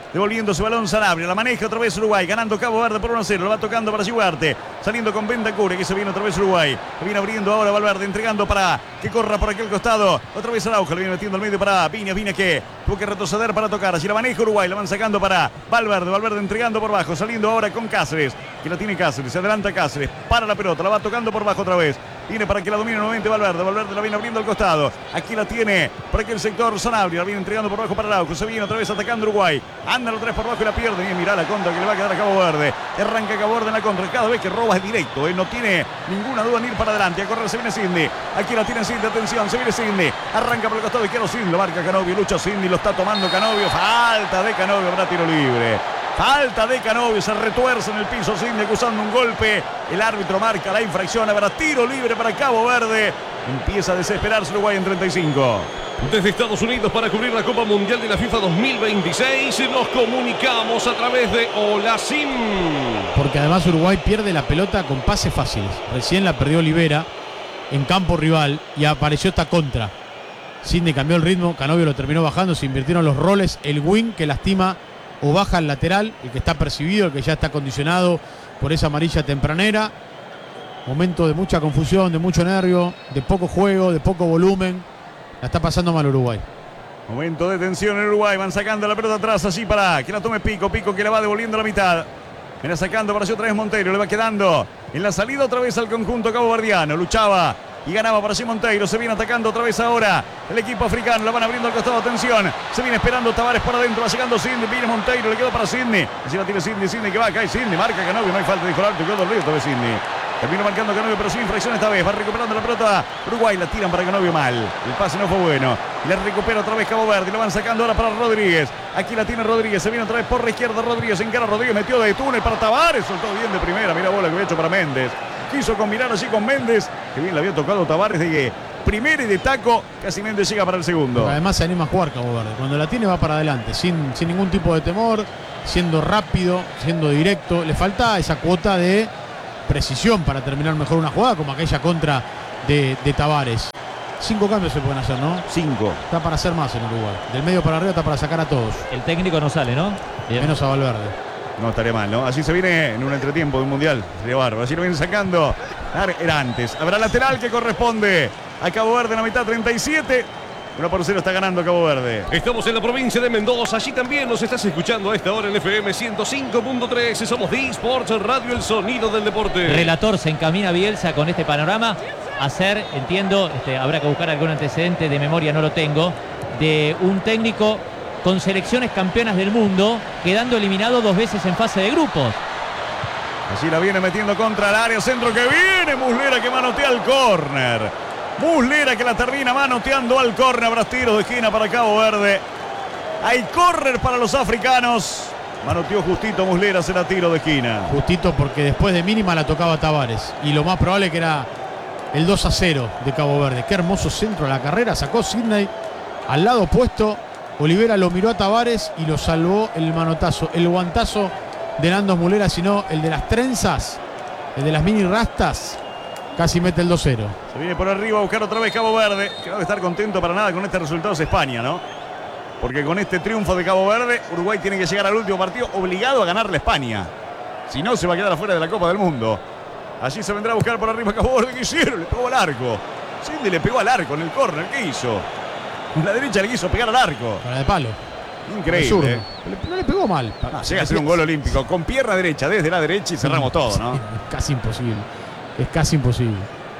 Devolviendo su balón Sanabria. La maneja otra vez Uruguay. Ganando Cabo Verde por uno a cero. Lo va tocando para Giuarte. Saliendo con Bentancur. Que se viene otra vez Uruguay. Le viene abriendo ahora Valverde. Entregando para que corra por aquel costado. Otra vez Araujo. Le viene metiendo al medio para Viña. Viña que tuvo que retroceder para tocar. Allí la maneja Uruguay. La van sacando para Valverde. Valverde entregando por bajo. Saliendo ahora con Cáceres. Que la tiene Cáceres. Se adelanta Cáceres. Para la pelota. La va tocando por bajo otra vez. Viene para que la domine nuevamente Valverde. Valverde la viene abriendo al costado. Aquí la tiene por aquel sector Sanabria. La viene entregando por bajo para Araujo. Se viene otra vez atacando Uruguay. Anda los tres por bajo y la pierde. Bien, mirá la contra que le va a quedar a Cabo Verde. Arranca Cabo Verde en la contra. Cada vez que roba es directo. ¿eh? No tiene ninguna duda en ir para adelante. A correr se viene Sidney. Aquí la tiene Sidney. Atención. Se viene Sidney. Arranca por el costado izquierdo. Sidney. Lo marca Canovio. Lucha Sidney. Lo está tomando Canovio. Falta de Canovio. Habrá tiro libre. Falta de Canovio, se retuerce en el piso Sidney acusando un golpe. El árbitro marca la infracción. Habrá tiro libre para Cabo Verde. Empieza a desesperarse Uruguay en treinta y cinco. Desde Estados Unidos para cubrir la Copa Mundial de la FIFA dos mil veintiséis nos comunicamos a través de Olasim. Porque además Uruguay pierde la pelota con pases fáciles. Recién la perdió Olivera en campo rival y apareció esta contra. Sidney cambió el ritmo, Canovio lo terminó bajando, se invirtieron los roles. El wing que lastima o baja el lateral, el que está percibido, el que ya está condicionado por esa amarilla tempranera. Momento de mucha confusión, de mucho nervio, de poco juego, de poco volumen. La está pasando mal Uruguay. Momento de tensión en Uruguay. Van sacando la pelota atrás así para que la tome Pico. Pico que la va devolviendo a la mitad. Viene sacando para allí otra vez Monteiro. Le va quedando en la salida otra vez al conjunto caboverdiano. Luchaba y ganaba para allí Monteiro. Se viene atacando otra vez ahora el equipo africano. La van abriendo al costado. Atención. Se viene esperando Tavares por adentro. Va llegando Sidney. Viene Monteiro. Le quedó para Sidney. Así la tiene Sidney. Sidney que va acá. Y Sidney marca Canovio. No hay falta. Dijo el árbitro. Quedó dormido otra vez Sidney. Terminó marcando Canovio, pero sin infracción esta vez. Va recuperando la pelota Uruguay. La tiran para Canovio mal. El pase no fue bueno. Y la recupera otra vez Cabo Verde. Lo van sacando ahora para Rodríguez. Aquí la tiene Rodríguez. Se viene otra vez por la izquierda Rodríguez. Encara Rodríguez. Metió de túnel para Tavares. Soltó bien de primera. Mira bola que había hecho para Méndez. Quiso combinar así con Méndez. Que bien le había tocado Tavares de primera y de taco. Casi Méndez llega para el segundo. Además se anima a jugar Cabo Verde. Cuando la tiene va para adelante. Sin, sin ningún tipo de temor. Siendo rápido. Siendo directo. Le falta esa cuota de precisión para terminar mejor una jugada, como aquella contra de, de Tavares. Cinco cambios se pueden hacer, ¿no? Cinco. Está para hacer más en Uruguay. Del medio para arriba está para sacar a todos. El técnico no sale, ¿no? Bien. Menos a Valverde. No estaría mal, ¿no? Así se viene en un entretiempo de un mundial. Sería bárbaro. Así lo vienen sacando. Era antes. Habrá lateral que corresponde a Cabo Verde en la mitad, treinta y siete. uno por cero está ganando Cabo Verde. Estamos en la provincia de Mendoza. Allí también nos estás escuchando a esta hora en F M ciento cinco punto tres. Somos D-Sports Radio, el sonido del deporte. Relator se encamina Bielsa con este panorama a ser, entiendo, este, habrá que buscar algún antecedente de memoria, no lo tengo, de un técnico con selecciones campeonas del mundo, quedando eliminado dos veces en fase de grupos. Así la viene metiendo contra el área, centro que viene, Muslera que manotea el córner. Muslera que la termina manoteando al córner. Habrá tiro de esquina para Cabo Verde. Hay córner para los africanos. Manoteó justito Muslera, será tiro de esquina. Justito porque después de mínima la tocaba Tavares. Y lo más probable que era el dos a cero de Cabo Verde. Qué hermoso centro a la carrera. Sacó Sidney al lado opuesto. Olivera lo miró a Tavares y lo salvó el manotazo. El guantazo de Nando Muslera, sino el de las trenzas, el de las mini rastas. Casi mete el dos cero. Se viene por arriba a buscar otra vez Cabo Verde. Que no debe estar contento para nada con este resultado es España, ¿no? Porque con este triunfo de Cabo Verde, Uruguay tiene que llegar al último partido obligado a ganarle a España. Si no, se va a quedar afuera de la Copa del Mundo. Allí se vendrá a buscar por arriba Cabo Verde. ¿Qué hicieron? Le pegó al arco. Sidney le pegó al arco en el córner. ¿Qué hizo? Con la derecha le quiso pegar al arco. Para de palo. Increíble. ¿eh? No le pegó mal. No, llega a ser un gol olímpico. Con pierna derecha, desde la derecha y cerramos todo, ¿no? Es casi imposible. Es casi imposible.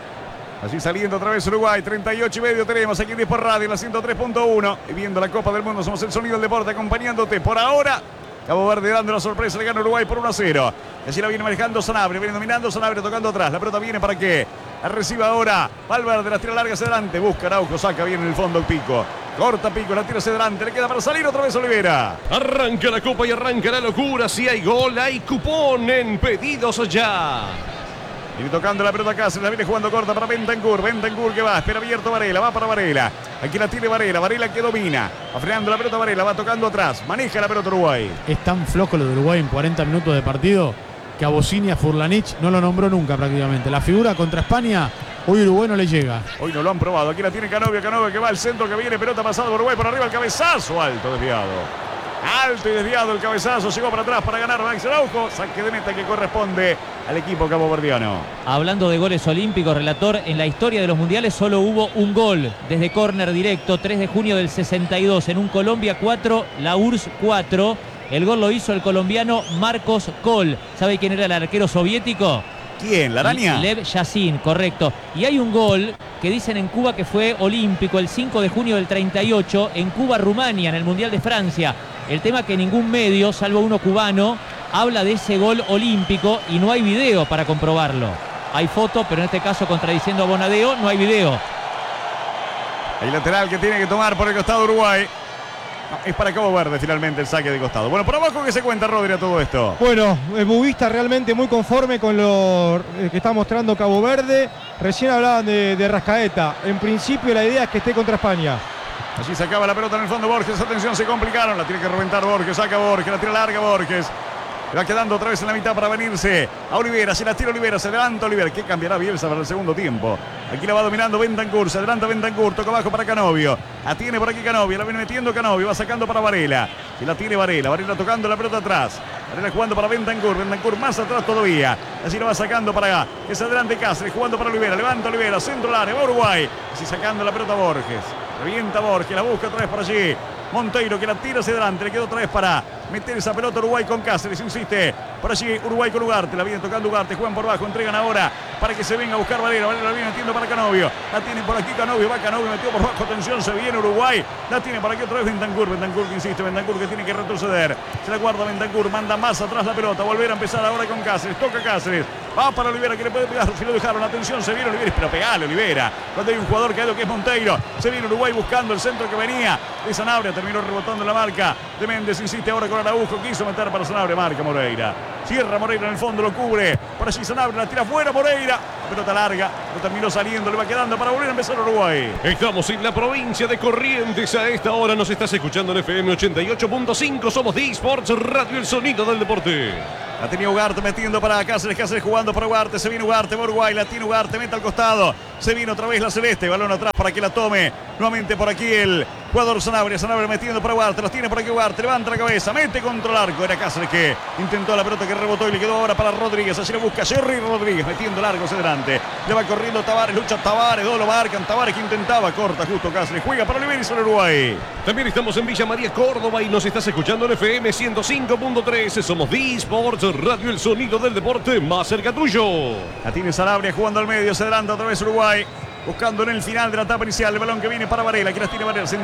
Así saliendo otra vez Uruguay, treinta y ocho y medio tenemos aquí en D-Sport Radio, en la ciento tres punto uno. Y viendo la Copa del Mundo, somos el sonido del deporte, acompañándote por ahora. Cabo Verde dando la sorpresa, le gana Uruguay por uno a cero. Y así la viene manejando Sanabria, viene dominando Sanabria, tocando atrás. La pelota viene para que la reciba ahora Valverde, la tira larga hacia adelante. Busca Araujo, saca bien en el fondo Pico. Corta Pico, la tira hacia adelante, le queda para salir otra vez Olivera. Arranca la Copa y arranca la locura. Si hay gol, hay cupón en Pedidos Ya. Viene tocando la pelota acá, se la viene jugando corta para Bentancur. Bentancur que va, espera abierto Varela, va para Varela. Aquí la tiene Varela, Varela que domina. Va frenando la pelota Varela, va tocando atrás. Maneja la pelota Uruguay. Es tan flojo lo de Uruguay en cuarenta minutos de partido que a Bocini, a Furlanich no lo nombró nunca prácticamente. La figura contra España, hoy Uruguay no le llega. Hoy no lo han probado. Aquí la tiene Canovio, Canovio que va al centro, que viene pelota pasada por Uruguay por arriba, el cabezazo alto desviado. Alto y desviado el cabezazo, llegó para atrás para ganar Max Araujo. Saque de meta que corresponde al equipo caboverdiano. Hablando de goles olímpicos, relator, en la historia de los mundiales solo hubo un gol desde córner directo, tres de junio del sesenta y dos, en un Colombia cuatro, la U R S S cuatro. El gol lo hizo el colombiano Marcos Kohl. ¿Sabe quién era el arquero soviético? ¿Quién? ¿La araña? Lev Yassin, correcto. Y hay un gol que dicen en Cuba que fue olímpico el cinco de junio del treinta y ocho en Cuba-Rumania, en el Mundial de Francia. El tema que ningún medio, salvo uno cubano, habla de ese gol olímpico y no hay video para comprobarlo. Hay foto, pero en este caso, contradiciendo a Bonadeo, no hay video. El lateral que tiene que tomar por el costado Uruguay. No, es para Cabo Verde finalmente el saque de costado. Bueno, por abajo, ¿qué se cuenta, Rodri, a todo esto? Bueno, el Bubista realmente muy conforme con lo eh, que está mostrando Cabo Verde. Recién hablaban de, de Rascaeta. En principio la idea es que esté contra España. Allí se acaba la pelota en el fondo Borges. Atención, se complicaron. La tiene que reventar Borges. Saca Borges. La tira larga Borges. Le va quedando otra vez en la mitad para venirse a Olivera. Se la tira Olivera. Se levanta Olivera. ¿Qué cambiará Bielsa para el segundo tiempo? Aquí la va dominando Bentancur. Se adelanta Bentancur. Toca abajo para Canovio. La tiene por aquí Canovio. La viene metiendo Canovio. Va sacando para Varela. Y la tiene Varela. Varela tocando la pelota atrás. Varela jugando para Bentancur. Bentancur más atrás todavía. Así la va sacando para que se adelante Cáceres. Jugando para Olivera. Levanta Olivera. Centro al área. Va Uruguay. Así sacando la pelota Borges. Revienta Borges. La busca otra vez por allí. Monteiro que la tira hacia adelante, le quedó otra vez para meter esa pelota Uruguay con Cáceres, insiste, por allí Uruguay con Ugarte, la viene tocando Ugarte, juegan por abajo, entregan ahora para que se venga a buscar Valera, Valera la viene metiendo para Canovio, la tiene por aquí Canovio, va Canovio, metió por bajo, atención, se viene Uruguay, la tiene por aquí otra vez Bentancur, Bentancur que insiste, Bentancur que tiene que retroceder, se la guarda Bentancur, manda más atrás la pelota, volver a empezar ahora con Cáceres, toca Cáceres, va para Olivera que le puede pegar, si lo dejaron, atención, se viene Olivera, pero pegale Olivera, cuando hay un jugador caído que es Monteiro, se viene Uruguay buscando el centro que venía de Sanabria, terminó rebotando la marca de Méndez, insiste ahora con Araujo, quiso meter para Sanabria, marca Moreira, cierra Moreira en el fondo, lo cubre, por allí Sanabria, la tira fuera Moreira, la pelota larga, no terminó saliendo, le va quedando para volver a empezar Uruguay. Estamos en la provincia de Corrientes, a esta hora nos estás escuchando en F M ochenta y ocho punto cinco, somos D-Sports Radio, el sonido del deporte. La tenía Ugarte metiendo para Cáceres, Cáceres jugando para Ugarte, se viene Ugarte, va Uruguay, la tiene Ugarte, mete al costado, se viene otra vez la celeste, balón atrás para que la tome, nuevamente por aquí el jugador Sanabria, Sanabria metiendo para Ugarte, los tiene por aquí Ugarte, levanta la cabeza, mete contra el arco, era Cáceres que intentó la pelota que rebotó y le quedó ahora para Rodríguez, así lo busca Jerry Rodríguez, metiendo largo hacia adelante, le va corriendo Tavares, lucha Tavares, dos lo marcan, Tavares que intentaba, corta justo Cáceres, juega para Olivera y sobre Uruguay. También estamos en Villa María, Córdoba y nos estás escuchando en F M ciento cinco punto tres, somos D-Sports Radio, el sonido del deporte más cerca tuyo. La tiene Sanabria jugando al medio, se adelanta otra vez Uruguay, buscando en el final de la etapa inicial el balón que viene para Varela, que la tiene Varela.